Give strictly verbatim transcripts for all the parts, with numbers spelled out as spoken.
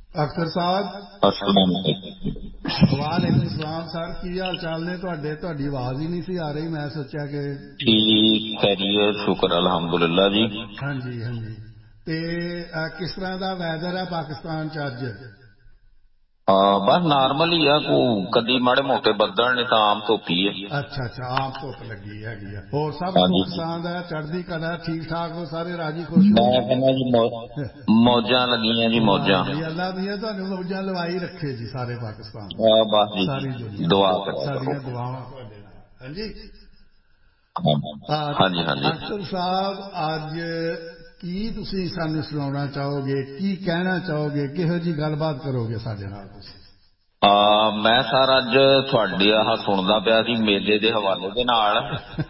ਅਖਤਰ ਸਾਹਿਬ अस्सलाम ਵਾਲੇਕੁਮ ਸਲਾਮ ਸਰ, ਕੀ ਹਾਲ ਚਾਲ ਨੇ ਤੁਹਾਡੇ? ਤੁਹਾਡੀ ਆਵਾਜ਼ ਹੀ ਨਹੀਂ ਸੀ ਆ ਰਹੀ, ਮੈਂ ਸੋਚਿਆ ਕਿ ठीक खैरियत शुक्र अल्हम्दुलिल्लाह जी। ਹਾਂਜੀ ਹਾਂਜੀ। ਤੇ ਅਹ, ਕਿਸ ਤਰ੍ਹਾਂ ਦਾ ਵੈਦਰ ਹੈ ਪਾਕਿਸਤਾਨ ਚ ਅੱਜ? हाँ बस नॉर्मल ही है को कदी माड़े मोटे बदल ने तो आम धुप ही है। ਅੱਛਾ ਅੱਛਾ, ਆਮ ਧੁੱਪ ਲੱਗੀ ਹੈਗੀ ਆ। ਹੋਰ ਸਭ हाँ जी ਸੁੱਖ ਸਾਂਦ ਹੈ, ਚੜ੍ਹਦੀ ਕਲਾ, ਠੀਕ ਠਾਕ ਹੋ, ਸਾਰੇ ਰਾਜੀ ਖੁਸ਼ ਹੋ? मैं कहना जी मौ- मौजां लगियां जी मौजां। ਵਾਹ ਜੀ, ਅੱਲਾ ਮੀਆਂ ਤੁਹਾਨੂੰ ਮੌਜਾਂ ਲਵਾਈ ਰੱਖੇ ਜੀ ਸਾਰੇ ਪਾਕਿਸਤਾਨ ਨੂੰ, हाँ बस जी ਸਾਰੀ ਦੁਨੀਆ दुआ ਨੂੰ। करा करो। ਸਾਡੀਆਂ ਦੁਆਵਾਂ ਤੁਹਾਡੇ ਨਾਲ। ਹਾਂਜੀ। हाँ ਅਹ, हाँ जी हाँ जी। ਅਖਤਰ ਸਾਹਿਬ, ਅੱਜ ਕੀ ਤੁਸੀਂ ਸਾਨੂੰ ਸੁਣਾਉਣਾ ਚਾਹੋਗੇ, ਕੀ ਕਹਿਣਾ ਚਾਹੋਗੇ, ਕਿਹੋ ਜੀ ਗੱਲਬਾਤ ਕਰੋਗੇ ਸਾਡੇ ਨਾਲ ਤੁਸੀਂ? ਆ ਮੈਂ ਸਰ ਅੱਜ ਤੁਹਾਡੇ ਆਹ ਸੁਣਦਾ ਪਿਆ ਸੀ ਮੇਲੇ ਦੇ ਹਵਾਲੇ ਦੇ ਨਾਲ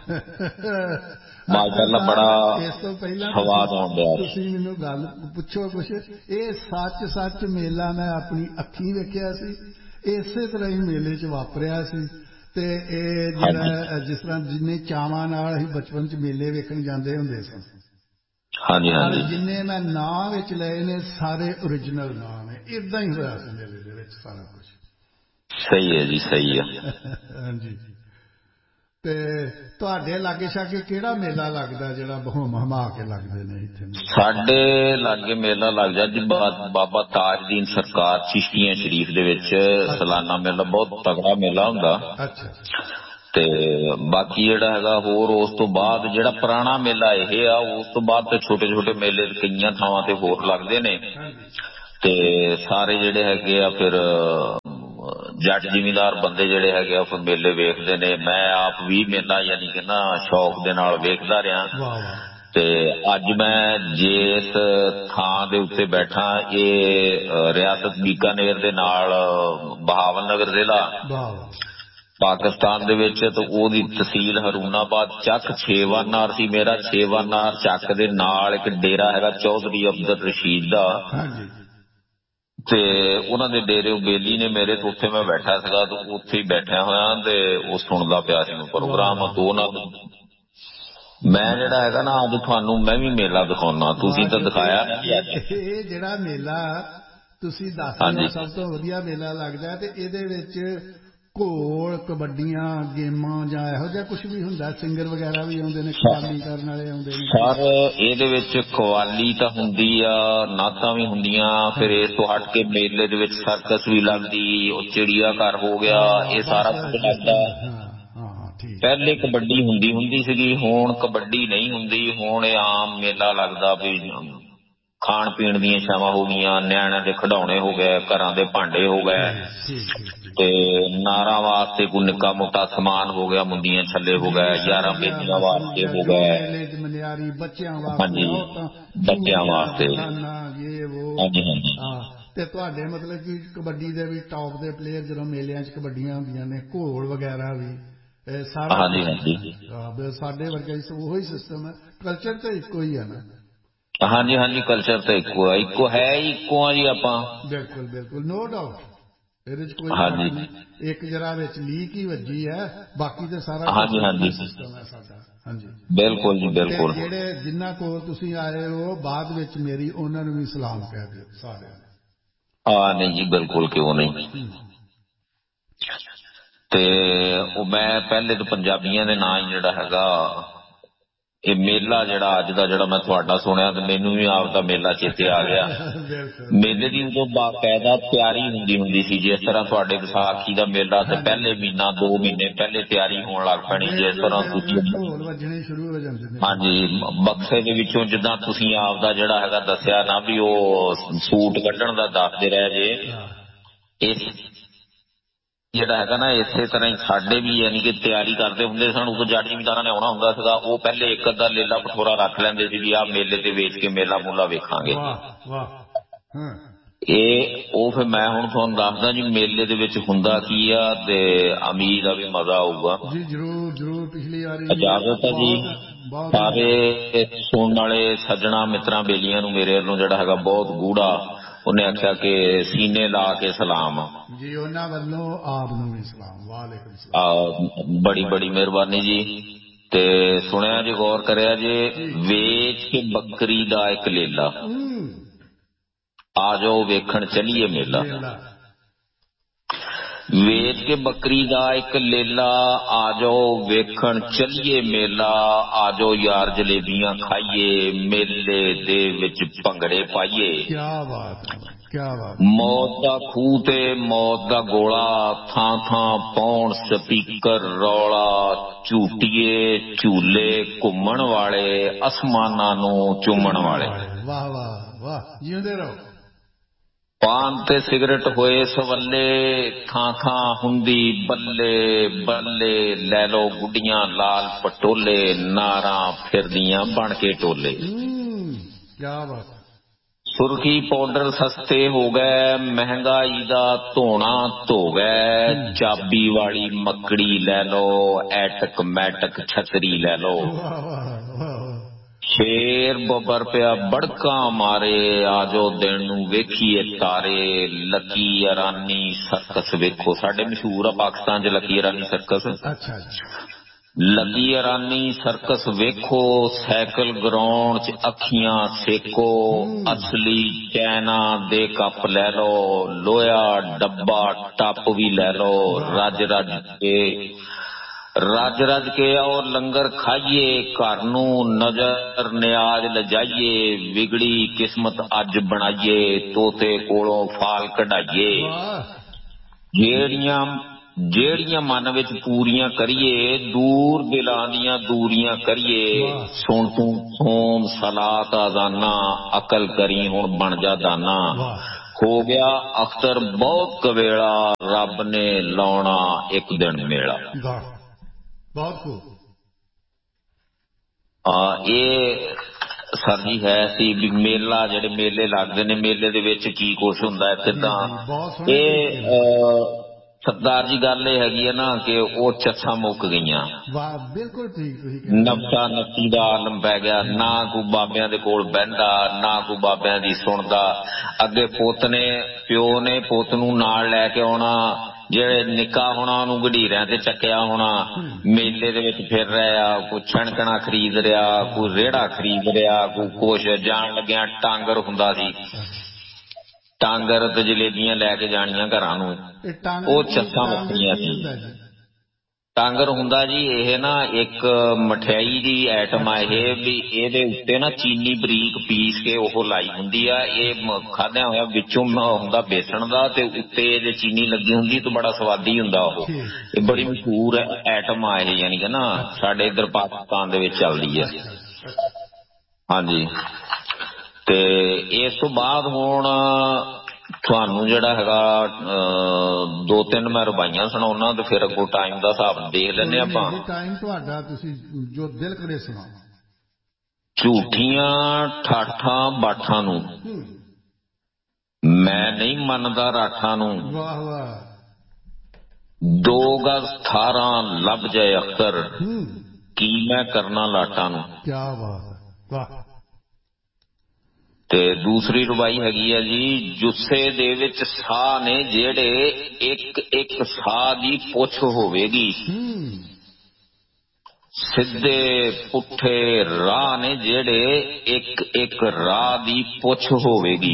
ਅਖਤਰ ਮਾਸ਼ਾਅੱਲਾ ਬੜਾ ਸਾਹਿਬ, ਇਸ ਤੋਂ ਪਹਿਲਾਂ ਤੁਸੀਂ ਸਵਾਦ ਆਉਣ ਡਿਆ। ਤੁਸੀਂ ਮੈਨੂੰ ਗੱਲ ਪੁੱਛੋ ਕੁਛ। ਇਹ ਸੱਚ ਸੱਚ ਮੇਲਾ ਮੈਂ ਆਪਣੀ ਅੱਖੀਂ ਵੇਖਿਆ ਸੀ, ਇਸੇ ਤਰ੍ਹਾਂ ਹੀ ਮੇਲੇ 'ਚ ਵਾਪਰਿਆ ਸੀ। ਤੇ ਇਹ ਜਿਹੜਾ ਜਿਸ ਤਰ੍ਹਾਂ ਜਿੰਨੇ ਚਾਵਾਂ ਨਾਲ ਅਸੀਂ ਬਚਪਨ 'ਚ ਮੇਲੇ ਵੇਖਣ ਜਾਂਦੇ ਹੁੰਦੇ ਸਨ, ਹਾਂਜੀ ਪਰ ਹਾਂਜੀ ਜਿੰਨੇ ਮੈਂ ਨਾਂ ਵਿੱਚ ਲਏ ਨੇ ਸਾਰੇ ਓਰੀਜਨਲ ਨਾਂ ਨੇ। ਇਦਾਂ ਹੀ ਹੋਇਆ ਸੀ ਮੇਲੇ ਦੇ ਵਿੱਚ ਸਾਰਾ ਕੁਝ। ਸਹੀ ਹੈ ਜੀ ਸਹੀ ਹੈ। ਹਾਂਜੀ। ਤੇ ਤੁਹਾਡੇ ਲਾਗੇ ਛਾਗੇ ਕਿਹੜਾ ਮੇਲਾ ਲੱਗਦਾ ਜਿਹੜਾ ਬਹੁਮ ਹਮਾ ਕੇ ਲੱਗਦੇ ਨੇ ਇੱਥੇ ਮੇਲੇ? ਸਾਡੇ ਲਾਗੇ ਮੇਲਾ ਲੱਗਦਾ ਜੀ ਬਾ- ਬਾਬਾ ਤਾਜਦੀਨ ਸਰਕਾਰ ਚਿਸ਼ਤੀਆਂ ਸ਼ਰੀਫ ਦੇ ਵਿੱਚ ਸਾਲਾਨਾ ਮੇਲਾ, ਬਹੁਤ ਤਗੜਾ ਮੇਲਾ ਹੁੰਦਾ। ਅੱਛਾ। ਤੇ ਬਾਕੀ ਜਿਹੜਾ ਹੈਗਾ ਹੋਰ ਉਸ ਤੋਂ ਬਾਅਦ ਜਿਹੜਾ ਪੁਰਾਣਾ ਮੇਲਾ ਇਹ ਆ, ਉਸ ਤੋਂ ਬਾਅਦ ਤੇ ਛੋਟੇ ਛੋਟੇ ਮੇਲੇ ਕਈਆਂ ਥਾਵਾਂ ਤੇ ਹੋਰ ਲੱਗਦੇ ਨੇ। ਤੇ ਸਾਰੇ ਜਿਹੜੇ ਹੈਗੇ ਆ ਫਿਰ ਜੱਟ ਜ਼ਿਮੀਂਦਾਰ ਬੰਦੇ ਜਿਹੜੇ ਹੈਗੇ ਆ ਫਿਰ ਮੇਲੇ ਵੇਖਦੇ ਨੇ। ਮੈਂ ਆਪ ਵੀ ਮੇਲਾ ਯਾਨੀ ਕਿ ਨਾ ਸ਼ੌਕ ਦੇ ਨਾਲ ਵੇਖਦਾ ਰਿਹਾ। ਤੇ ਅੱਜ ਮੈਂ ਜਿਸ ਥਾਂ ਦੇ ਉੱਤੇ ਬੈਠਾ, ਇਹ ਰਿਆਸਤ ਬੀਕਾਨੇਰ ਦੇ ਨਾਲ ਬਹਾਵਲ ਨਗਰ ਜ਼ਿਲ੍ਹਾ ਪਾਕਿਸਤਾਨ ਦੇ ਵਿੱਚ, ਤੇ ਉਹਦੀ ਤਹਿਸੀਲ ਹਰੂਨਾਬਾਦ, ਚੱਕ ਛੇਵਾਨਾਰ ਸੀ ਮੇਰਾ। ਛੇਵਾਨਾਰ ਚੱਕ ਦੇ ਨਾਲ ਇੱਕ ਡੇਰਾ ਹੈਗਾ ਚੌਧਰੀ ਅਬਦੁਲ ਰਸ਼ੀਦ ਦਾ, ਤੇ ਉਹਨਾਂ ਦੇ ਡੇਰੇ ਬੇਲੀ ਨੇ ਮੇਰੇ, ਤੋਂ ਉੱਥੇ ਮੈਂ ਬੈਠਾ ਸੀਗਾ। ਤੇ ਉੱਥੇ ਹੀ ਬੈਠਿਆ ਹੋਇਆ ਤੇ ਉਹ ਸੁਣਦਾ ਪਿਆ ਸੀ ਮੈਂ ਪ੍ਰੋਗਰਾਮ। ਦੋ ਨਾਲ ਮੈਂ ਜਿਹੜਾ ਹੈਗਾ ਨਾ ਅੱਜ ਤੁਹਾਨੂੰ ਮੈਂ ਵੀ ਮੇਲਾ ਦਿਖਾਉਣਾ, ਤੁਸੀਂ ਤਾਂ ਦਿਖਾਇਆ ਨਹੀਂ ਅੱਜ। ਇਹ ਜਿਹੜਾ ਮੇਲਾ ਤੁਸੀਂ ਦੱਸ ਰਹੇ ਹੋ ਸਭ ਤੋਂ ਵਧੀਆ ਮੇਲਾ ਲੱਗਦਾ, ਤੇ ਇਹਦੇ ਵਿੱਚ ਘੋਲ, ਕਬੱਡੀਆਂ, ਗੇਮਾਂ ਜਾਂ ਇਹੋ ਜਿਹਾ ਕੁਛ ਵੀ ਹੁੰਦਾ? ਸਿੰਗਰ ਵਗੈਰਾ ਵੀ ਆਉਂਦੇ ਨੇ, ਕਵਾਲੀ ਕਰਨ ਵਾਲੇ ਆਉਂਦੇ ਨੇ? ਸਰ ਇਹਦੇ ਵਿੱਚ ਕਵਾਲੀ ਤਾਂ ਹੁੰਦੀ ਆ, ਨਾਤਾਂ ਵੀ ਹੁੰਦੀਆਂ। ਫਿਰ ਇਸ ਤੋਂ ਹਟ ਕੇ ਮੇਲੇ ਦੇ ਵਿੱਚ ਸਰਕਸ ਵੀ ਲੱਗਦੀ, ਉਹ ਚਿੜੀਆ ਘਰ ਹੋ ਗਿਆ, ਇਹ ਸਾਰਾ ਕੁਝ ਲੱਗਦਾ। ਪਹਿਲੇ ਕਬੱਡੀ ਹੁੰਦੀ ਹੁੰਦੀ ਸੀਗੀ, ਹੁਣ ਕਬੱਡੀ ਨਹੀਂ ਹੁੰਦੀ। ਹੁਣ ਇਹ ਆਮ ਮੇਲਾ ਲੱਗਦਾ ਵੀ ਖਾਣ ਪੀਣ ਦੀਆਂ ਛਾਵਾਂ ਹੋ ਗਈਆਂ, ਨਿਆਣਿਆਂ ਦੇ ਖਿਡੌਣੇ ਹੋ ਗਏ, ਘਰਾਂ ਦੇ ਭਾਂਡੇ ਹੋ ਗਏ, ਤੇ ਨਾਰਾਂ ਵਾਸਤੇ ਕੋਈ ਨਿੱਕਾ ਮੋਟਾ ਸਮਾਨ ਹੋ ਗਿਆ, ਮੁੰਦੀਆਂ ਛੱਲੇ ਹੋ ਗਏ, ਯਾਰਾਂ ਬੇਲੀਆਂ ਵਾਸਤੇ ਹੋ ਗਏ। ਬੱਚਿਆਂ ਹਾਂਜੀ ਵਾਸਤੇ ਬੱਚਿਆਂ ਵਾਸਤੇ। ਹਾਂਜੀ ਹਾਂਜੀ ਤੇ ਤੁਹਾਡੇ ਮਤਲਬ ਕਿ ਕਬੱਡੀ ਦੇ ਵੀ ਟੌਪ ਦੇ ਪਲੇਅਰ ਜਦੋਂ ਮੇਲਿਆਂ 'ਚ ਕਬੱਡੀਆਂ ਹੁੰਦੀਆਂ ਨੇ, ਘੋਲ ਵਗੈਰਾ ਵੀ ਸਾਰਾ? ਹਾਂਜੀ ਹਾਂਜੀ ਸਾਡੇ ਵਰਗਾ ਹੀ ਉਹੀ ਸਿਸਟਮ ਹੈ, ਕਲਚਰ ਤਾਂ ਇੱਕੋ ਹੀ ਹੈ ਨਾ? ਹਾਂਜੀ ਹਾਂਜੀ ਕਲਚਰ ਤਾਂ ਇੱਕੋ ਆ, ਇੱਕੋ ਹੈ ਇੱਕੋ ਆ ਜੀ ਆਪਾਂ। ਬਿਲਕੁਲ ਬਿਲਕੁਲ, ਨੋ ਡਾਊਟ, ਇਹਦੇ 'ਚ ਕੋਈ ਸ਼ੱਕ ਨਹੀਂ। ਇੱਕ ਜਰਾ ਵਿੱਚ ਲੀਕ ਹੀ ਵੱਜੀ ਹੈ, ਬਾਕੀ ਤਾਂ ਸਾਰਾ ਕੁਝ ਸਿਸਟਮ ਹੈ ਸਾਡਾ। ਹਾਂਜੀ ਬਿਲਕੁਲ ਜੀ ਬਿਲਕੁਲ। ਜਿਹੜੇ ਜਿਨ੍ਹਾਂ ਕੋਲ ਤੁਸੀਂ ਆਏ ਹੋ ਬਾਅਦ ਵਿੱਚ ਮੇਰੀ, ਉਹਨਾਂ ਨੂੰ ਵੀ ਸਲਾਮ ਕਹਿ ਦਿਓ ਸਾਰਿਆਂ ਨੂੰ। ਹਾਂ ਨਹੀਂ ਜੀ ਬਿਲਕੁਲ, ਕਿਉਂ ਨਹੀਂ। ਤੇ ਉਹ ਮੈਂ ਪਹਿਲੇ ਤਾਂ ਪੰਜਾਬੀਆਂ ਦੇ ਨਾਂ ਹੀ ਜਿਹੜਾ ਹੈਗਾ ਇਹ ਮੇਲਾ ਜਿਹੜਾ ਅੱਜ ਦਾ ਜਿਹੜਾ ਮੈਂ ਤੁਹਾਡਾ ਸੁਣਿਆ, ਤੇ ਮੈਨੂੰ ਵੀ ਆਪ ਦਾ ਮੇਲਾ ਚੇਤੇ ਆ ਗਿਆ। ਮੇਲੇ ਦੀ ਉਦੋਂ ਬਾਕਾਇਦਾ ਤਿਆਰੀ ਹੁੰਦੀ ਹੁੰਦੀ ਸੀ, ਜਿਸ ਤਰ੍ਹਾਂ ਤੁਹਾਡੇ ਵਿਸਾਖੀ ਦਾ ਮੇਲਾ ਤੇ ਪਹਿਲੇ ਮਹੀਨਾ ਦੋ ਮਹੀਨੇ ਪਹਿਲੇ ਤਿਆਰੀ ਹੋਣ ਲੱਗ ਪੈਣੀ। ਜਿਸ ਤਰ੍ਹਾਂ ਤੁਸੀਂ ਢੋਲ ਵੱਜਣੇ ਸ਼ੁਰੂ ਹੋ ਜਾਂਦੇ ਨੇ। ਹਾਂਜੀ ਬਕਸੇ ਦੇ ਵਿੱਚੋਂ ਜਿੱਦਾਂ ਤੁਸੀਂ ਆਪ ਦਾ ਜਿਹੜਾ ਹੈਗਾ ਦੱਸਿਆ ਨਾ ਵੀ ਉਹ ਸੂਟ ਕੱਢਣ ਦਾ ਦੱਸਦੇ ਰਹੇ ਜੇ, ਇਸ ਜਿਹੜਾ ਹੈਗਾ ਨਾ ਇਸੇ ਤਰ੍ਹਾਂ ਹੀ ਸਾਡੇ ਵੀ ਯਾਨੀ ਕਿ ਤਿਆਰੀ ਕਰਦੇ ਹੁੰਦੇ ਸਨ। ਉਦੋਂ ਜੱਟ ਜ਼ਿਮੀਂਦਾਰਾਂ ਨੇ ਆਉਣਾ ਹੁੰਦਾ ਸੀਗਾ, ਉਹ ਪਹਿਲੇ ਇੱਕ ਅੱਧਾ ਲੇਲਾ ਭਠੋਰਾ ਰੱਖ ਲੈਂਦੇ ਸੀ ਵੀ ਆਹ ਮੇਲੇ ਤੇ ਵੇਚ ਕੇ ਮੇਲਾ ਮੂਲਾ ਵੇਖਾਂਗੇ। ਇਹ ਉਹ ਫਿਰ ਮੈਂ ਹੁਣ ਤੁਹਾਨੂੰ ਦੱਸਦਾ ਜੀ ਮੇਲੇ ਦੇ ਵਿੱਚ ਹੁੰਦਾ ਕੀ ਆ, ਤੇ ਉਮੀਦ ਆ ਵੀ ਮਜ਼ਾ ਆਊਗਾ। ਜੀ ਜਰੂਰ ਜਰੂਰ, ਪਿਛਲੀ ਵਾਰੀ ਇਜਾਜ਼ਤ ਹੈ ਜੀ ਸਾਰੇ ਸੁਣਨ ਵਾਲੇ ਸੱਜਣਾ ਮਿੱਤਰਾਂ ਬੇਲੀਆਂ ਨੂੰ ਮੇਰੇ ਵੱਲੋਂ ਜਿਹੜਾ ਹੈਗਾ ਬਹੁਤ ਗੂੜਾ, ਉਹਨੇ ਆਖਿਆ ਕਿ ਸੀਨੇ ਲਾ ਕੇ ਸਲਾਮ ਜੀ, ਉਹਨਾਂ ਵੱਲੋਂ ਆਪ ਨੂੰ ਵੀ ਸਲਾਮ। ਵਾਲੇਕੁਮ ਸਲਾਮ। ਬੜੀ ਬੜੀ ਮਿਹਰਬਾਨੀ ਜੀ। ਤੇ ਸੁਣਿਆ ਜੇ, ਗੌਰ ਕਰਿਆ ਜੇ, ਵੇਚ ਕੇ ਬੱਕਰੀ ਦਾ ਇੱਕ ਲੇਲਾ, आ जाओ वेखण चलिए मेला। ਵੇਚ ਕੇ ਬੱਕਰੀ ਦਾ ਇੱਕ ਲੇਲਾ, ਆ ਜਾਓ ਵੇਖਣ ਚੱਲੀਏ ਮੇਲਾ। ਆ ਜਾਓ ਯਾਰ ਜਲੇਬੀਆਂ ਖਾਈਏ, ਮੇਲੇ ਦੇ ਵਿੱਚ ਭੰਗੜੇ ਪਾਈਏ। ਕਿਆ ਬਾਤ ਹੈ, ਕਿਆ ਬਾਤ। ਮੌਤ ਦਾ ਖੂਹ ਤੇ ਮੌਤ ਦਾ ਗੋਲਾ, ਥਾਂ ਥਾਂ ਪਾਉਣ ਸਪੀਕਰ ਰੌਲਾ। ਝੂਟੀਏ ਝੂਲੇ ਘੁੰਮਣ ਵਾਲੇ, ਅਸਮਾਨਾਂ ਨੂੰ ਚੁੰਮਣ ਵਾਲੇ। ਵਾਹ ਵਾਹ ਵਾਹ, ਜਿਉਂਦੇ ਰਹੋ। ਪਾਨ ਤੇ ਸਿਗਰਟ ਹੋਏ ਸਵੱਲੇ, ਥਾਂ ਥਾਂ ਹੁੰਦੀ ਬੱਲੇ ਬੱਲੇ। ਲੈ ਲੋ ਗੁੱਡੀਆਂ ਲਾਲ ਪਟੋਲੇ, ਨਾਰਾਂ ਫਿਰਦੀਆਂ ਬਣ ਕੇ ਟੋਲੇ। ਕਿਆ ਬਾਤ। ਸੁਰਖੀ ਪਾਊਡਰ ਸਸਤੇ ਹੋ ਗਏ, ਮਹਿੰਗਾਈ ਦਾ ਧੋਣਾ ਧੋ ਗਏ। ਚਾਬੀ ਵਾਲੀ ਮੱਕੜੀ ਲੈ ਲੋ, ਐਟਕ ਮੈਟਕ ਛਤਰੀ ਲੈ ਲੋ। ਸ਼ੇਰ ਬੱਬਰ ਪਿਆ ਬੜਕਾਂ ਮਾਰੇ, ਆ ਜੋ ਦਿਨ ਨੂੰ ਵੇਖੀਏ ਤਾਰੇ। ਲੱਕੀ ਅਰਾਨੀ ਸਰਕਸ ਵੇਖੋ, ਸਾਡੇ ਮਸ਼ਹੂਰ ਆ ਪਾਕਿਸਤਾਨ ਚ ਲੱਕੀ ਅਰਾਨੀ ਸਰਕਸ। ਅੱਛਾ। ਲੱਕੀ ਅਰਾਨੀ ਸਰਕਸ ਵੇਖੋ, ਸਾਈਕਲ ਗਰਾਉਂਡ ਚ ਅੱਖੀਆਂ ਸੇਕੋ। ਅਸਲੀ ਚੈਨਾ ਦੇ ਕੱਪ ਲੈ ਲੋ, ਲੋਹਾ ਡੱਬਾ ਟੱਪ ਵੀ ਲੈ ਲੋ। ਰੱਜ ਰੱਜ ਕੇ ਰੱਜ ਰੱਜ ਕੇ ਔਰ ਲੰਗਰ ਖਾਈਏ, ਘਰ ਨੂੰ ਨਜ਼ਰ ਨਿਆਜ਼ ਲਜਾਈਏ। ਵਿਗੜੀ ਕਿਸਮਤ ਅੱਜ ਬਣਾਈਏ, ਤੋਤੇ ਕੋਲੋਂ ਫਾਲ ਕਢਾਈਏ। ਜਿਹੜੀਆਂ ਜਿਹੜੀਆਂ ਮਨ ਵਿੱਚ ਪੂਰੀਆਂ ਕਰੀਏ, ਦੂਰ ਦਿਲਾਂ ਦੀਆਂ ਦੂਰੀਆਂ ਕਰੀਏ। ਸੁਣ ਤੂੰ ਸੋਮ ਸਲਾਤ ਆਜ਼ਾਨਾ, ਅਕਲ ਕਰੀ ਹੁਣ ਬਣ ਜਾ ਦਾਨਾ। ਹੋ ਗਿਆ ਅਖਤਰ ਬਹੁਤ ਕਵੇਲਾ, ਰੱਬ ਨੇ ਲਾਉਣਾ ਇੱਕ ਦਿਨ ਮੇਲਾ। ਬਹੁਤ ਖੂਬ। ਇਹ ਸਰ ਜੀ ਹੈ ਸੀ ਵੀ ਮੇਲਾ, ਜਿਹੜੇ ਮੇਲੇ ਲੱਗਦੇ ਨੇ, ਮੇਲੇ ਦੇ ਵਿੱਚ ਕੀ ਕੁਛ ਹੁੰਦਾ, ਕਿੱਦਾਂ। ਇਹ ਸਰਦਾਰ ਜੀ ਗੱਲ ਇਹ ਹੈਗੀ ਹੈ ਨਾ ਕਿ ਉਹ ਚੱਸਾਂ ਮੁੱਕ ਗਈਆਂ। ਵਾਹ, ਬਿਲਕੁਲ ਠੀਕ। ਨਫਸਾ ਨਫਸੀ ਦਾ ਆਲਮ ਪੈ ਗਿਆ, ਨਾ ਕੋਈ ਬਾਬਿਆਂ ਦੇ ਕੋਲ ਬਹਿੰਦਾ, ਨਾ ਕੋਈ ਬਾਬਿਆਂ ਦੀ ਸੁਣਦਾ। ਅੱਗੇ ਪੁੱਤ ਨੇ ਪਿਓ ਨੇ ਪੁੱਤ ਨੂੰ ਨਾਲ ਲੈ ਕੇ ਆਉਣਾ, ਜਿਹੜੇ ਨਿੱਕਾ ਹੋਣਾ ਉਹਨੂੰ ਗਢੀਰਿਆਂ ਤੇ ਚੱਕਿਆ ਹੋਣਾ, ਮੇਲੇ ਦੇ ਵਿੱਚ ਫਿਰ ਰਿਹਾ। ਕੋਈ ਛਣਕਣਾ ਖਰੀਦ ਰਿਹਾ, ਕੋਈ ਰੇੜਾ ਖਰੀਦ ਰਿਹਾ, ਕੋਈ ਕੁਛ। ਜਾਣ ਲੱਗਿਆ ਟਾਂਗਰ ਹੁੰਦਾ ਸੀ, ਟਾਂਗਰ ਤੇ ਜਲੇਬੀਆਂ ਲੈ ਕੇ ਜਾਣੀਆਂ ਘਰਾਂ ਨੂੰ। ਉਹ ਚੱਸਾਂ ਵੱਖਰੀਆਂ ਸੀ। ਟਾਂਗਰ ਹੁੰਦਾ ਜੀ ਇਹ ਨਾ ਇੱਕ ਮਠਿਆਈ ਦੀ ਆਈਟਮ ਆ ਇਹ, ਵੀ ਇਹਦੇ ਉੱਤੇ ਨਾ ਚੀਨੀ ਬਰੀਕ ਪੀਸ ਕੇ ਉਹ ਲਾਈ ਹੁੰਦੀ ਆ। ਇਹ ਖਾਦਿਆਂ ਹੋਇਆ ਵਿੱਚੋਂ ਹੁੰਦਾ ਬੇਸਣ ਦਾ, ਤੇ ਉੱਤੇ ਇਹਦੇ ਚੀਨੀ ਲੱਗੀ ਹੁੰਦੀ, ਤੇ ਬੜਾ ਸਵਾਦੀ ਹੁੰਦਾ ਉਹ। ਇਹ ਬੜੀ ਮਸ਼ਹੂਰ ਆਈਟਮ ਆ ਇਹ, ਯਾਨੀ ਕਿ ਨਾ ਸਾਡੇ ਇੱਧਰ ਪਾਕਿਸਤਾਨ ਦੇ ਵਿੱਚ ਚੱਲਦੀ ਹੈ। ਹਾਂਜੀ। ਤੇ ਇਸ ਤੋਂ ਬਾਅਦ ਹੁਣ ਤੁਹਾਨੂੰ ਜਿਹੜਾ ਹੈਗਾ ਦੋ ਤਿੰਨ ਮੈਂ ਰਵਾਈਆਂ ਸੁਣਾਉਣਾ, ਤੇ ਫਿਰ ਅੱਗੋਂ ਟਾਈਮ ਦਾ ਹਿਸਾਬ ਦੇਖ ਲੈਂਦੇ ਆਪਾਂ। ਟਾਈਮ ਤੁਹਾਡਾ, ਤੁਸੀਂ ਜੋ ਦਿਲ ਕਰੇ ਸੁਣਾਓ। ਝੂਠੀਆਂ ਠਾਠਾਂ ਬਾਠਾਂ ਨੂੰ ਮੈਂ ਨਹੀਂ ਮੰਨਦਾ ਰਾਠਾਂ ਨੂੰ। ਵਾਹ ਵਾਹ। ਦੋ ਗਜ਼ ਥਾਰਾਂ ਲੱਭ ਜਾਏ ਅਖਤਰ, ਕੀ ਮੈਂ ਕਰਨਾ ਲਾਟਾਂ ਨੂੰ। ਕਿਆ ਬਾਤ ਹੈ, ਵਾਹ। ਤੇ ਦੂਸਰੀ ਰਵਾਈ ਹੈਗੀ ਹੈ ਜੀ, ਜੁੱਸੇ ਦੇ ਵਿੱਚ ਸਾਹ ਨੇ ਜਿਹੜੇ, ਇੱਕ ਇੱਕ ਸਾਹ ਦੀ ਪੁੱਛ ਹੋਵੇਗੀ। ਸਿੱਧੇ ਪੁੱਠੇ ਰਾਹ ਨੇ ਜਿਹੜੇ, ਇੱਕ ਇੱਕ ਰਾਹ ਦੀ ਪੁੱਛ ਹੋਵੇਗੀ।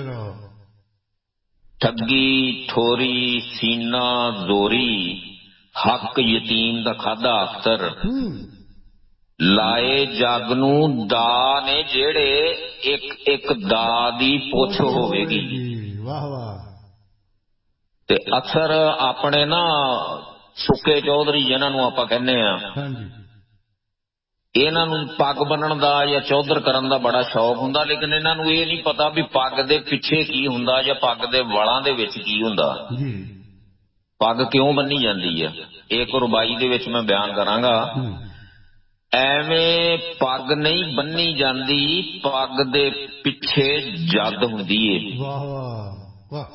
ਠੱਗੀ ਠੋਰੀ ਸੀਨਾ ਜ਼ੋਰੀ, ਹੱਕ ਯਤੀਮ ਦਾ ਖਾਧਾ ਅਖਤਰ। ਲਾਏ ਜੱਗ ਨੂੰ ਦਾ ਨੇ ਜਿਹੜੇ, ਇੱਕ ਇੱਕ ਦਾ ਦੀ ਪੁੱਛ ਹੋਵੇਗੀ। ਵਾਹ ਵਾਹ। ਤੇ ਅਕਸਰ ਆਪਣੇ ਨਾ ਸੁੱਕੇ ਚੌਧਰੀ ਜਿਹਨਾਂ ਨੂੰ ਆਪਾਂ ਕਹਿੰਦੇ ਆ, ਇਹਨਾਂ ਨੂੰ ਪੱਗ ਬੰਨਣ ਦਾ ਜਾਂ ਚੌਧਰ ਕਰਨ ਦਾ ਬੜਾ ਸ਼ੌਕ ਹੁੰਦਾ, ਲੇਕਿਨ ਇਹਨਾਂ ਨੂੰ ਇਹ ਨਹੀਂ ਪਤਾ ਵੀ ਪੱਗ ਦੇ ਪਿੱਛੇ ਕੀ ਹੁੰਦਾ ਜਾਂ ਪੱਗ ਦੇ ਵਾਲਾਂ ਦੇ ਵਿੱਚ ਕੀ ਹੁੰਦਾ, ਪੱਗ ਕਿਉਂ ਬੰਨੀ ਜਾਂਦੀ ਹੈ। ਇੱਕ ਰੁਬਾਈ ਦੇ ਵਿੱਚ ਮੈਂ ਬਿਆਨ ਕਰਾਂਗਾ। ਐਵੇਂ ਪੱਗ ਨਹੀਂ ਬੰਨੀ ਜਾਂਦੀ, ਪੱਗ ਦੇ ਪਿੱਛੇ ਜਦ ਹੁੰਦੀ ਏ। ਵਾਹ ਵਾਹ।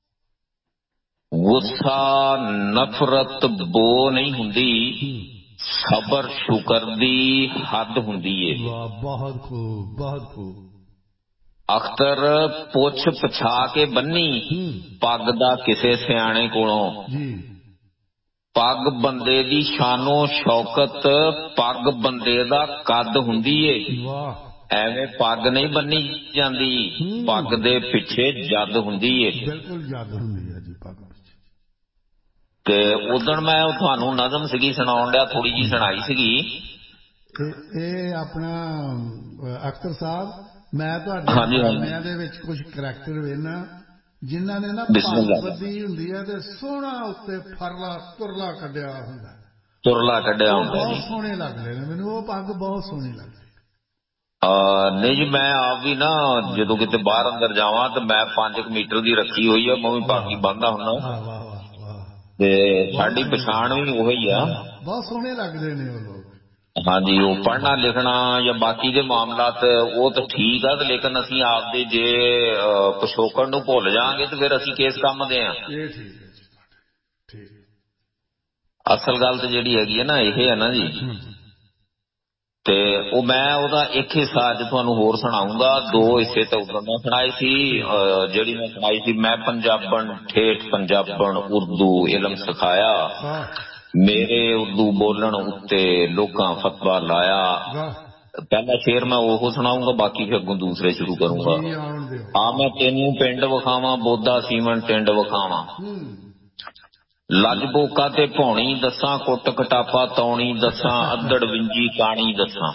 ਗੁੱਸਾ ਨਫ਼ਰਤ ਬੋ ਨਹੀਂ ਹੁੰਦੀ, ਸਬਰ ਸ਼ੁਕਰ ਦੀ ਹੱਦ ਹੁੰਦੀ ਏ। ਵਾਹ, ਬਹੁਤ ਖੂਬ ਬਹੁਤ ਖੂਬ। ਅਖਤਰ ਪੁੱਛ ਪਛਾ ਕੇ ਬੰਨੀ ਪੱਗ ਦਾ ਕਿਸੇ ਸਿਆਣੇ ਕੋਲੋਂ। ਪੱਗ ਬੰਦੇ ਦੀ ਸ਼ਾਨੋ ਸ਼ੌਕਤ, ਪੱਗ ਬੰਦੇ ਦਾ ਕੱਦ ਹੁੰਦੀ ਏ। ਐਵੇਂ ਪੱਗ ਨਹੀਂ ਬੰਨੀ ਜਾਂਦੀ, ਪੱਗ ਦੇ ਪਿੱਛੇ ਜਦ ਹੁੰਦੀ ਏ। ਬਿਲਕੁਲ ਜਦ ਹੁੰਦੀ ਹੈ ਜੀ ਪੱਗ ਪਿੱਛੇ। ਤੇ ਉਦਣ ਮੈਂ ਤੁਹਾਨੂੰ ਨਜ਼ਮ ਸੀਗੀ ਸੁਣਾਉਣ ਡਿਆ, ਥੋੜੀ ਜੀ ਸੁਣਾਈ ਸੀਗੀ। ਇਹ ਆਪਣਾ ਅਖਤਰ ਸਾਹਿਬ, ਮੈਂ ਤੁਹਾਡੇ ਗਾਣਿਆਂ ਦੇ ਵਿੱਚ ਕੁਝ ਕਰੈਕਟਰ ਵੇਖਣਾ ਜਿਨ੍ਹਾਂ ਨੇ ਨਾ ਪੱਗ ਬੱਧੀ ਹੁੰਦੀ ਹੈ ਤੇ ਸੋਹਣਾ ਉੱਤੇ ਫਰਲਾ ਤੁਰਲਾ ਕੱਢਿਆ ਹੁੰਦਾ, ਤੁਰਲਾ ਕੱਢਿਆ ਹੁੰਦਾ, ਬਹੁਤ ਸੋਹਣੇ ਲੱਗਦੇ ਨੇ ਮੈਨੂੰ, ਉਹ ਪੱਗ ਬਹੁਤ ਸੋਹਣੀ ਲੱਗਦੀ। ਨਹੀਂ ਜੀ, ਮੈਂ ਆਪ ਵੀ ਨਾ ਜਦੋਂ ਕਿਤੇ ਬਾਹਰ ਅੰਦਰ ਜਾਵਾਂ ਤੇ ਮੈਂ ਪੰਜ ਕੁ ਮੀਟਰ ਦੀ ਰੱਖੀ ਹੋਈ ਆ, ਮੈਂ ਵੀ ਪੱਗ ਹੀ ਬੰਨ੍ਹਦਾ ਹੁੰਦਾ ਤੇ ਸਾਡੀ ਪਛਾਣ ਵੀ ਉਹੀ ਆ। ਬਹੁਤ ਸੋਹਣੇ ਲੱਗਦੇ ਨੇ ਉਹ ਲੋਕ। ਹਾਂਜੀ, ਉਹ ਪੜ੍ਹਨਾ ਲਿਖਣਾ ਜਾਂ ਬਾਕੀ ਦੇ ਮਾਮਲਾਤ ਉਹ ਤਾਂ ਠੀਕ ਆ, ਲੇਕਿਨ ਅਸੀਂ ਆਪਦੇ ਜੇ ਪਿਛੋਕੜ ਨੂੰ ਭੁੱਲ ਜਾਵਾਂਗੇ ਤੇ ਫਿਰ ਅਸੀਂ ਕਿਸ ਕੰਮ ਦੇ ਆ। ਅਸਲ ਗੱਲ ਤੇ ਜਿਹੜੀ ਹੈਗੀ ਹੈ ਨਾ ਇਹ ਹੈ ਨਾ ਜੀ, ਤੇ ਉਹ ਮੈਂ ਉਹਦਾ ਇੱਕ ਹਿੱਸਾ ਅੱਜ ਤੁਹਾਨੂੰ ਹੋਰ ਸੁਣਾਉਂਗਾ। ਦੋ ਹਿੱਸੇ ਤਾਂ ਉਦੋਂ ਮੈਂ ਸੁਣਾਏ ਸੀ, ਜਿਹੜੀ ਮੈਂ ਸੁਣਾਈ ਸੀ ਮੈਂ ਪੰਜਾਬਣ ਠੇਠ ਪੰਜਾਬਣ ਉਰਦੂ ਇਲਮ ਸਿਖਾਇਆ, ਮੇਰੇ ਉਰਦੂ ਬੋਲਣ ਉੱਤੇ ਲੋਕਾਂ ਫਤਵਾ ਲਾਇਆ। ਪਹਿਲਾ ਸ਼ੇਰ ਮੈਂ ਉਹ ਸੁਣਾਉਂਗਾ, ਬਾਕੀ ਫਿਰ ਅੱਗੋਂ ਦੂਸਰੇ ਸ਼ੁਰੂ ਕਰੂੰਗਾ। ਆ ਮੈਂ ਤੈਨੂੰ ਪਿੰਡ ਵਿਖਾਵਾਂ, ਬੋਦਾ ਸੀਮਨ ਟਿੰਡ ਵਿਖਾਵਾਂ, ਲੱਜ ਬੋਕਾ ਤੇ ਭੌਣੀ ਦੱਸਾਂ, ਕੁੱਟ ਕਟਾਪਾ ਤੌਣੀ ਦੱਸਾਂ, ਅੱਧੜ ਵਿੰਜੀ ਕਾਣੀ ਦੱਸਾਂ।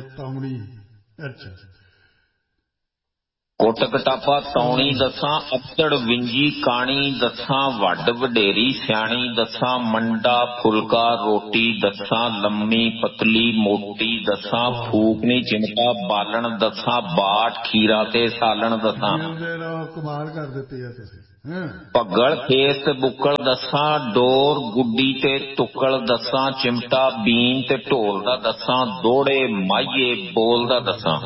ਕੁੱਟ ਕਟਾਪਾ ਤੌਣੀ ਦੱਸਾਂ, ਅੱਧੜ ਵਿੰਜੀ ਕਾਣੀ ਦੱਸਾਂ, ਵੱਡ ਵਡੇਰੀ ਸਿਆਣੀ ਦੱਸਾਂ, ਮੰਡਾ ਫੁਲਕਾ ਰੋਟੀ ਦੱਸਾਂ, ਲੰਮੀ ਪਤਲੀ ਮੋਟੀ ਦੱਸਾਂ, ਫੂਕਣੀ ਚਿਮਟਾ ਬਾਲਣ ਦੱਸਾਂ, ਬਾਟ ਖੀਰਾ ਤੇ ਸਾਲਣ ਦੱਸਾਂ, ਕਮਾਲ ਕਰ ਦਿੱਤੀ ਹੈ ਤੁਸੀਂ। ਭੱਗਲ ਖੇਸ ਤੇ ਬੁੱਕਲ ਦੱਸਾਂ, ਡੋਰ ਗੁੱਡੀ ਤੇ ਤੁੱਕਲ ਦੱਸਾਂ, ਚਿਮਟਾ ਬੀਨ ਤੇ ਢੋਲ ਦਾ ਦੱਸਾਂ, ਦੋੜੇ ਮਾਈਏ ਬੋਲ ਦਾ ਦੱਸਾਂ,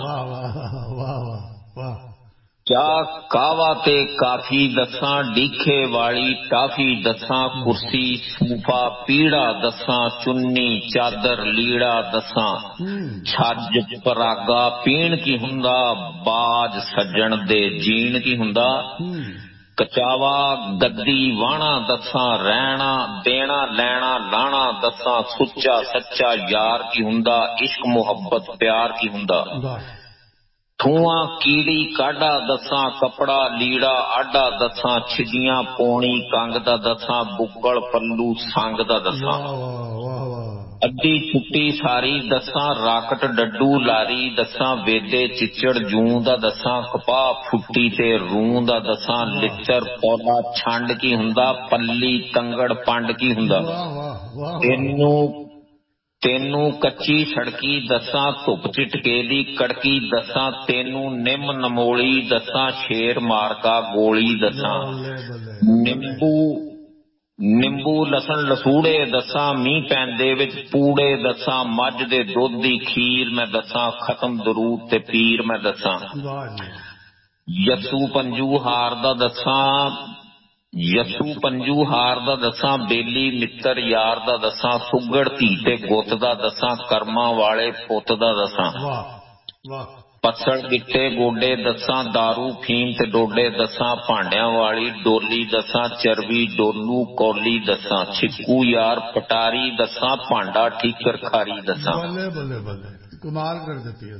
ਚਾਹ ਕਾਵਾ ਤੇ ਕਾਫੀ ਦੱਸਾਂ, ਡੀਖੇ ਵਾਲੀ ਟਾਫੀ ਦੱਸਾਂ, ਕੁਰਸੀ ਸੂਫਾ ਪੀੜਾ ਦੱਸਾਂ, ਚੁੰਨੀ ਚਾਦਰ ਲੀੜਾ ਦੱਸਾਂ, ਛੱਜ ਪਰਾਗਾ ਪੀਣ ਕੀ ਹੁੰਦਾ, ਬਾਜ ਸੱਜਣ ਦੇ ਜੀਣ ਕੀ ਹੁੰਦਾ, ਕਚਾਵਾ ਗੱਦੀ ਵਾਹਣਾ ਦੱਸਾਂ, ਰਹਿਣਾ ਦੇਣਾ ਲੈਣਾ ਲਾਣਾ ਦੱਸਾਂ, ਸੁੱਚਾ ਸੱਚਾ ਯਾਰ ਕੀ ਹੁੰਦਾ, ਇਸ਼ਕ ਮੁਹੱਬਤ ਪਿਆਰ ਕੀ ਹੁੰਦਾ, ਥੂਆਂ ਕੀੜੀ ਕਾਢਾ ਦੱਸਾਂ, ਕੱਪੜਾ ਲੀੜਾ ਆਡਾ ਦੱਸਾਂ, ਛਿੱਡੀਆਂ ਪੌਣੀ ਕੰਗ ਦਾ ਦੱਸਾਂ, ਬੁੱਕਲ ਪੱਲੂ ਸੰਗ ਦਾ ਦੱਸਾਂ, ਅੱਧੀ ਛੁੱਟੀ ਸਾਰੀ ਦੱਸਾਂ, ਰਾਕਟ ਡੱਡੂ ਲਾਰੀ ਦੱਸਾਂ, ਵੇਦੇ ਚਿੱਚੜ ਜੂੰ ਦਾ ਦੱਸਾਂ, ਕਪਾਹ ਫੁੱਟੀ ਤੇ ਰੂੰ ਦਾ ਦੱਸਾਂ, ਲਿੱਚਰ ਪੌਲਾ ਛੰਡ ਕੀ ਹੁੰਦਾ, ਪੱਲੀ ਤੰਗੜ ਪੰਡ ਕੀ ਹੁੰਦਾ, ਤੈਨੂੰ ਤੈਨੂੰ ਕੱਚੀ ਸੜਕੀ ਦੱਸਾਂ, ਧੁੱਪ ਚਿਟਕੇ ਦੀ ਕੜਕੀ ਦੱਸਾਂ, ਤੈਨੂੰ ਨਿੰਮ ਨਮੋਲੀ ਦੱਸਾਂ, ਸ਼ੇਰ ਮਾਰਕਾ ਗੋਲੀ ਦੱਸਾਂ, ਨਿੰਬੂ ਨਿੰਬੂ ਲਸਣ ਲਸੂੜੇ ਦੱਸਾਂ, ਮੀਂਹ ਪੈਂਦੇ ਵਿੱਚ ਪੂੜੇ ਦੱਸਾਂ, ਮੱਝ ਦੇ ਦੁੱਧ ਦੀ ਖੀਰ ਮੈਂ ਦੱਸਾਂ, ਖਤਮ ਦਰੂਦ ਤੇ ਪੀਰ ਮੈਂ ਦੱਸਾਂ, ਯਸੂ ਪੰਜੂ ਹਾਰ ਦਾ ਦੱਸਾਂ, ਯਸੂ ਪੰਜੂ ਹਾਰ ਦਾ ਦੱਸਾਂ, ਬੇਲੀ ਮਿੱਤਰ ਯਾਰ ਦਾ ਦੱਸਾਂ, ਸੁੱਗੜ ਧੀ ਤੇ ਗੁੱਤ ਦਾ ਦੱਸਾਂ, ਕਰਮਾਂ ਵਾਲੇ ਪੁੱਤ ਦਾ ਦੱਸਾਂ, ਪੱਸੜ ਗਿੱਟੇ ਗੋਡੇ ਦੱਸਾਂ, ਦਾਰੂ ਫੀਮ ਤੇ ਡੋਡੇ ਦੱਸਾਂ, ਭਾਂਡਿਆਂ ਵਾਲੀ ਡੋਲੀ ਦੱਸਾਂ, ਚਰਬੀ ਡੋਲੂ ਕੌਲੀ ਦੱਸਾਂ, ਛਿੱਕੂ ਯਾਰ ਪਟਾਰੀ ਦੱਸਾਂ, ਭਾਂਡਾ ਠੀਕਰ ਖਾਰੀ ਦੱਸਾਂ। ਕਮਾਲ ਕਰ ਦਿੱਤੀ ਹੈ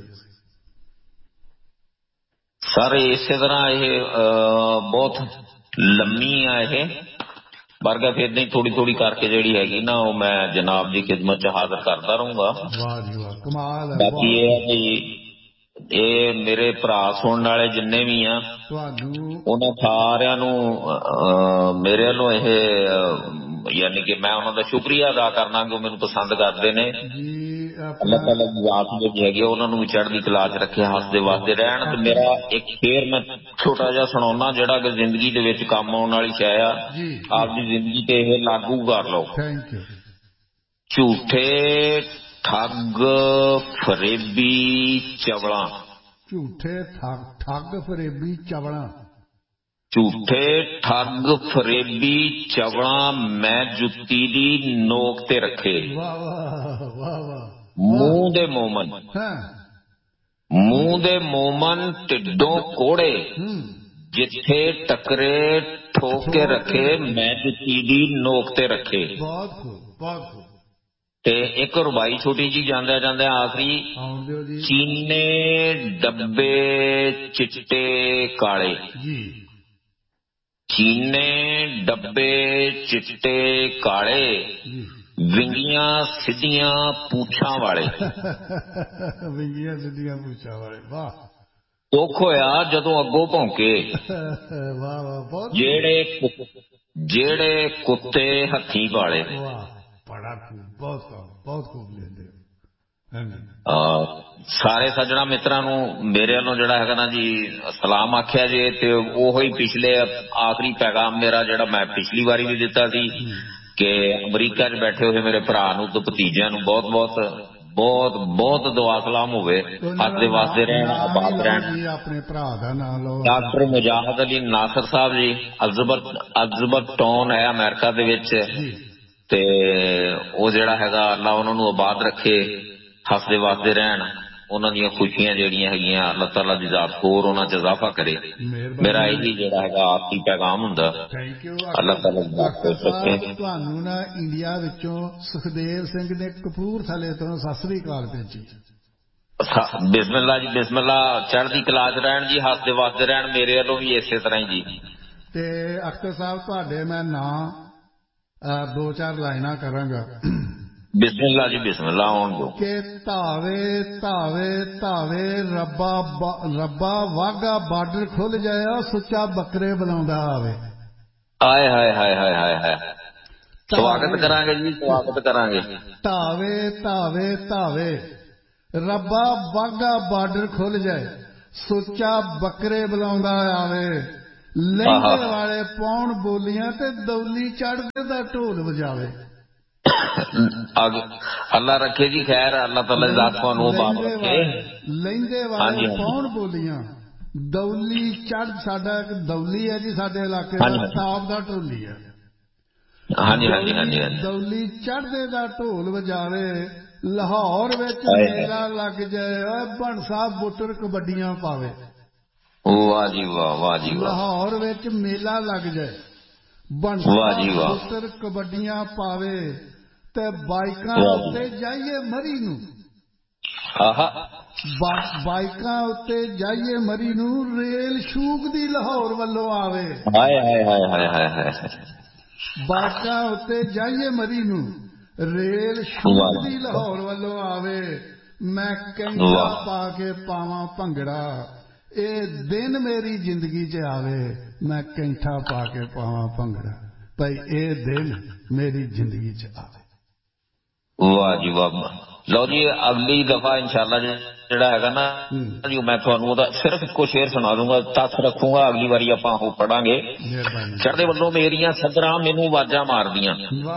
ਸਰ। ਇਸੇ ਤਰ੍ਹਾਂ ਇਹ ਬਹੁਤ ਲੰਮੀ ਆ ਇਹ ਵਰਗਾ, ਫਿਰ ਨਹੀਂ ਥੋੜੀ ਥੋੜੀ ਕਰਕੇ ਜਿਹੜੀ ਹੈਗੀ ਨਾ ਉਹ ਮੈਂ ਜਨਾਬ ਦੀ ਖਿਦਮਤ ਚ ਹਾਜ਼ਰ ਕਰਦਾ ਰਹੂੰਗਾ। ਬਾਕੀ ਇਹ ਹੈ ਕਿ ਇਹ ਮੇਰੇ ਭਰਾ ਸੁਣਨ ਵਾਲੇ ਜਿੰਨੇ ਵੀ ਆ ਉਹਨਾਂ ਸਾਰਿਆਂ ਨੂੰ ਮੇਰੇ ਵੱਲੋਂ ਇਹ ਯਾਨੀ ਕਿ ਮੈਂ ਉਹਨਾਂ ਦਾ ਸ਼ੁਕਰੀਆ ਅਦਾ ਕਰਨਾ ਕਿ ਉਹ ਮੈਨੂੰ ਪਸੰਦ ਕਰਦੇ ਨੇ। ਅੱਲਾਹ ਤਾਲਾ ਦੀ ਜ਼ਾਤ ਜਿਹੜੀ ਹੈਗੀ ਉਹਨਾਂ ਨੂੰ ਵੀ ਚੜ੍ਹਦੀ ਕਲਾ ਚ ਰੱਖੇ, ਹੱਸਦੇ ਵੱਸਦੇ ਰਹਿਣ। ਤੇ ਮੇਰਾ ਇੱਕ ਸ਼ੇਰ ਮੈਂ ਛੋਟਾ ਜਿਹਾ ਸੁਣਾਉਣਾ ਜਿਹੜਾ ਕਿ ਜ਼ਿੰਦਗੀ ਦੇ ਵਿੱਚ ਕੰਮ ਆਉਣ ਵਾਲੀ ਸ਼ੈ ਆ, ਆਪਦੀ ਜ਼ਿੰਦਗੀ ਤੇ ਇਹ ਲਾਗੂ ਕਰ ਲਓ। ਝੂਠੇ ਠੱਗ ਫਰੇਬੀ ਚਵਲਾਂ, ਝੂਠੇ ਠੱਗ ਫਰੇਬੀ ਚਵਲਾਂ, ਝੂਠੇ ਠੱਗ ਫਰੇਬੀ ਚਵਲਾਂ ਮੈਂ ਜੁੱਤੀ ਦੀ ਨੋਕ ਤੇ ਰੱਖੇ। ਮੂੰਹ ਦੇ ਮੋਮਨ, ਮੂੰਹ ਦੇ ਮੋਮਨ ਢਿੱਡੋਂ ਕੋੜੇ, ਜਿੱਥੇ ਟਕਰੇ ਠੋਕ ਕੇ ਰੱਖੇ ਮੈਂ ਜੁੱਤੀ ਦੀ ਨੋਕ ਤੇ ਰੱਖੇ। ਤੇ ਇੱਕ ਰੁਬਾਈ ਛੋਟੀ ਜੀ ਜਾਂਦਿਆਂ ਜਾਂਦਿਆਂ ਆਖਰੀ ਚੀਨੇ ਡੱਬੇ ਚਿੱਟੇ ਕਾਲੇ ਜੀ ਚੀਨੇ ਡੱਬੇ ਚਿੱਟੇ ਕਾਲੇ ਵਿੰਗੀਆਂ ਸਿੱਧੀਆਂ ਪੂਛਾਂ ਵਾਲੇ ਵਿੰਗੀਆਂ ਸਿੱਧੀਆਂ ਪੂਛਾਂ ਵਾਲੇ ਵਾਹ ਦੁੱਖ ਹੋਇਆ ਜਦੋਂ ਅੱਗੋਂ ਭੌਂਕੇ ਵਾਹ ਵਾਹ ਬਹੁਤ ਜਿਹੜੇ ਜਿਹੜੇ ਕੁੱਤੇ ਹੱਥੀਂ ਪਾਲੇ ਵਾਹ ਬੜਾ ਖੂਬ ਬਹੁਤ ਬਹੁਤ ਖੂਬ ਲੈਂਦੇ ਸਾਰੇ ਸੱਜਣਾ ਮਿੱਤਰਾਂ ਨੂੰ ਮੇਰੇ ਵੱਲੋਂ ਜਿਹੜਾ ਹੈਗਾ ਨਾ ਜੀ ਸਲਾਮ ਆਖਿਆ ਜੇ ਤੇ ਉਹੀ ਪਿਛਲੇ ਆਖਰੀ ਪੈਗਾਮ ਮੇਰਾ ਜਿਹੜਾ ਮੈਂ ਪਿਛਲੀ ਵਾਰੀ ਵੀ ਦਿੱਤਾ ਸੀ ਕਿ ਅਮਰੀਕਾ 'ਚ ਬੈਠੇ ਹੋਏ ਮੇਰੇ ਭਰਾ ਨੂੰ ਤੇ ਭਤੀਜਿਆਂ ਨੂੰ ਬਹੁਤ ਬਹੁਤ ਬਹੁਤ ਬਹੁਤ ਦੁਆ ਸਲਾਮ ਹੋਵੇ ਹੱਸਦੇ ਵਸਦੇ ਰਹਿਣ ਆਬਾਦ ਰਹਿਣ ਆਪਣੇ ਭਰਾ ਦਾ ਨਾਮ ਲਓ ਡਾਕਟਰ ਮੁਜਾਹਦ ਅਲੀ ਨਾਸਰ ਸਾਹਿਬ ਜੀ ਅਲਜ਼ਬਤ ਅਲਜ਼ਬਤ ਟਾਊਨ ਹੈ ਅਮਰੀਕਾ ਦੇ ਵਿੱਚ ਤੇ ਉਹ ਜਿਹੜਾ ਹੈਗਾ ਅੱਲਾ ਉਹਨਾਂ ਨੂੰ ਆਬਾਦ ਰੱਖੇ ਹੱਸਦੇ ਵਸਦੇ ਰਹਿਣ ਉਹਨਾਂ ਦੀਆਂ ਖੁਸ਼ੀਆਂ ਜਿਹੜੀਆਂ ਹੈਗੀਆਂ ਅੱਲਾਹ ਤਾਲਾ ਦੀ ਜ਼ਾਤ ਹੋਰ ਉਹਨਾਂ 'ਚ ਇਜ਼ਾਫਾ ਕਰੇ ਮੇਰਾ ਇਹੀ ਜਿਹੜਾ ਹੈਗਾ ਆਖਰੀ ਪੈਗਾਮ ਹੁੰਦਾ ਅੱਲਾਹ ਤਾਲਾ ਡਾਕਟਰ ਸਾਹਿਬ ਤੁਹਾਨੂੰ ਨਾ ਇੰਡੀਆ ਵਿੱਚੋਂ ਸੁਖਦੇਵ ਸਿੰਘ ਨੇ ਕਪੂਰਥਲੇ ਤੋਂ ਸਤਿ ਸ੍ਰੀ ਅਕਾਲ ਭੇਜੀ ਬਿਸਮਿਲ੍ਲਾ ਜੀ ਬਿਸਮਿਲ੍ਲਾ ਚੜ੍ਹਦੀ ਕਲਾ 'ਚ ਰਹਿਣ ਜੀ ਹੱਸਦੇ ਵਸਦੇ ਰਹਿਣ ਮੇਰੇ ਵੱਲੋਂ ਵੀ ਇਸੇ ਤਰ੍ਹਾਂ ਹੀ ਜੀ ਤੇ ਅਖਤਰ ਸਾਹਿਬ ਤੁਹਾਡੇ ਮੈਂ ਨਾਂ ਦੋ ਚਾਰ ਲਾਈਨਾਂ ਕਰਾਂਗਾ ਬਿਸਮਿਲ੍ਲਾ ਜੀ ਬਿਸਮਿਲ੍ਲਾ ਆਉਣ ਦਿਓ ਕਿ ਧਾਵੇ ਧਾਵੇ ਧਾਵੇ ਰੱਬਾ ਰੱਬਾ ਵਾਘਾ ਬਾਰਡਰ ਖੁੱਲ ਜਾਇਆ ਸੁੱਚਾ ਬੱਕਰੇ ਬੁਲਾਉਂਦਾ ਆਵੇ ਆਏ ਹਾਏ ਹਾਏ ਹਾਏ ਹਾਏ ਹਾਏ ਸਵਾਗਤ ਕਰਾਂਗੇ ਜੀ ਸਵਾਗਤ ਕਰਾਂਗੇ ਧਾਵੇ ਧਾਵੇ ਧਾਵੇ ਰੱਬਾ ਵਾਘਾ ਬਾਰਡਰ ਖੁੱਲ ਜਾਏ ਸੁੱਚਾ ਬੱਕਰੇ ਬੁਲਾਉਂਦਾ ਆਵੇ ਲਹਿੰਗੇ ਵਾਲੇ ਪਾਉਣ ਬੋਲੀਆਂ ਤੇ ਦੌਲੀ ਚੜ੍ਹਦੇ ਦਾ ਢੋਲ ਵਜਾਵੇ ਅੱਲਾ ਰੱਖੇ ਜੀ ਖੈਰ ਅੱਲਾਹ ਤਾਲਾ ਦੀ ਜ਼ਾਤ ਤੁਹਾਨੂੰ ਆਬਾਦ ਰੱਖੇ ਲਹਿੰਦੇ ਵਾਲੇ ਪਾਉਣ ਬੋਲੀਆਂ ਦੌਲੀ ਚੜ੍ਹ ਸਾਡਾ ਇੱਕ ਦੌਲੀ ਹੈ ਜੀ ਸਾਡੇ ਇਲਾਕੇ ਦਾ ਤਾਬ ਦਾ ਢੋਲੀ ਹੈ ਹਾਂਜੀ ਹਾਂਜੀ ਹਾਂਜੀ ਦੌਲੀ ਚੜ੍ਹਦੇ ਦਾ ਢੋਲ ਵਜਾਵੇ ਲਾਹੌਰ ਵਿੱਚ ਮੇਲਾ ਲੱਗ ਜਾਏ ਓਏ ਬਣ ਸਾਹਿਬ ਬੁੱਟਰ ਕਬੱਡੀਆਂ ਪਾਵੇ ਵਾਹ ਜੀ ਵਾਹ ਵਾਹ ਜੀ ਵਾਹ ਲਾਹੌਰ ਵਿੱਚ ਮੇਲਾ ਲੱਗ ਜਾਏ ਬਣ ਸਾਹਿਬ ਬੁੱਟਰ ਕਬੱਡੀਆਂ ਪਾਵੇ ਤੇ ਬਾਈਕਾਂ ਉੱਤੇ ਜਾਈਏ ਮਰੀ ਨੂੰ ਬਾਈਕਾਂ ਉੱਤੇ ਜਾਈਏ ਮਰੀ ਨੂੰ ਰੇਲ ਸ਼ੂਕਦੀ ਲਾਹੌਰ ਵੱਲੋਂ ਆਵੇ ਹਾਏ ਹਾਏ ਹਾਏ ਹਾਏ ਹਾਏ ਹਾਏ ਬਾਈਕਾਂ ਉੱਤੇ ਜਾਈਏ ਮਰੀ ਨੂੰ ਰੇਲ ਸ਼ੂਕਦੀ ਲਾਹੌਰ ਵੱਲੋਂ ਆਵੇ ਮੈਂ ਕੈਂਠਾ ਪਾ ਕੇ ਪਾਵਾਂ ਭੰਗੜਾ ਇਹ ਦਿਨ ਮੇਰੀ ਜ਼ਿੰਦਗੀ 'ਚ ਆਵੇ ਮੈਂ ਕੈਂਠਾ ਪਾ ਕੇ ਪਾਵਾਂ ਭੰਗੜਾ ਭਾਈ ਇਹ ਦਿਨ ਮੇਰੀ ਜ਼ਿੰਦਗੀ 'ਚ ਆਵੇ ਵਾਹ ਜੀ ਵਾਹ ਲਓ ਜੀ ਅਗਲੀ ਦਫਾ ਇਨਸ਼ਾਅੱਲਾ ਜਿਹੜਾ ਹੈਗਾ ਨਾ ਜੀ ਮੈਂ ਤੁਹਾਨੂੰ ਉਹਦਾ ਸਿਰਫ ਇੱਕੋ ਸ਼ੇਰ ਸੁਣਾ ਦੂੰਗਾ ਤੱਥ ਰੱਖੂੰਗਾ ਅਗਲੀ ਵਾਰੀ ਆਪਾਂ ਉਹ ਪੜਾਂਗੇ ਚੜ੍ਹਦੇ ਵੱਲੋਂ ਮੇਰੀਆਂ ਸਦਰਾਂ ਮੈਨੂੰ ਆਵਾਜ਼ਾਂ ਮਾਰਦੀਆਂ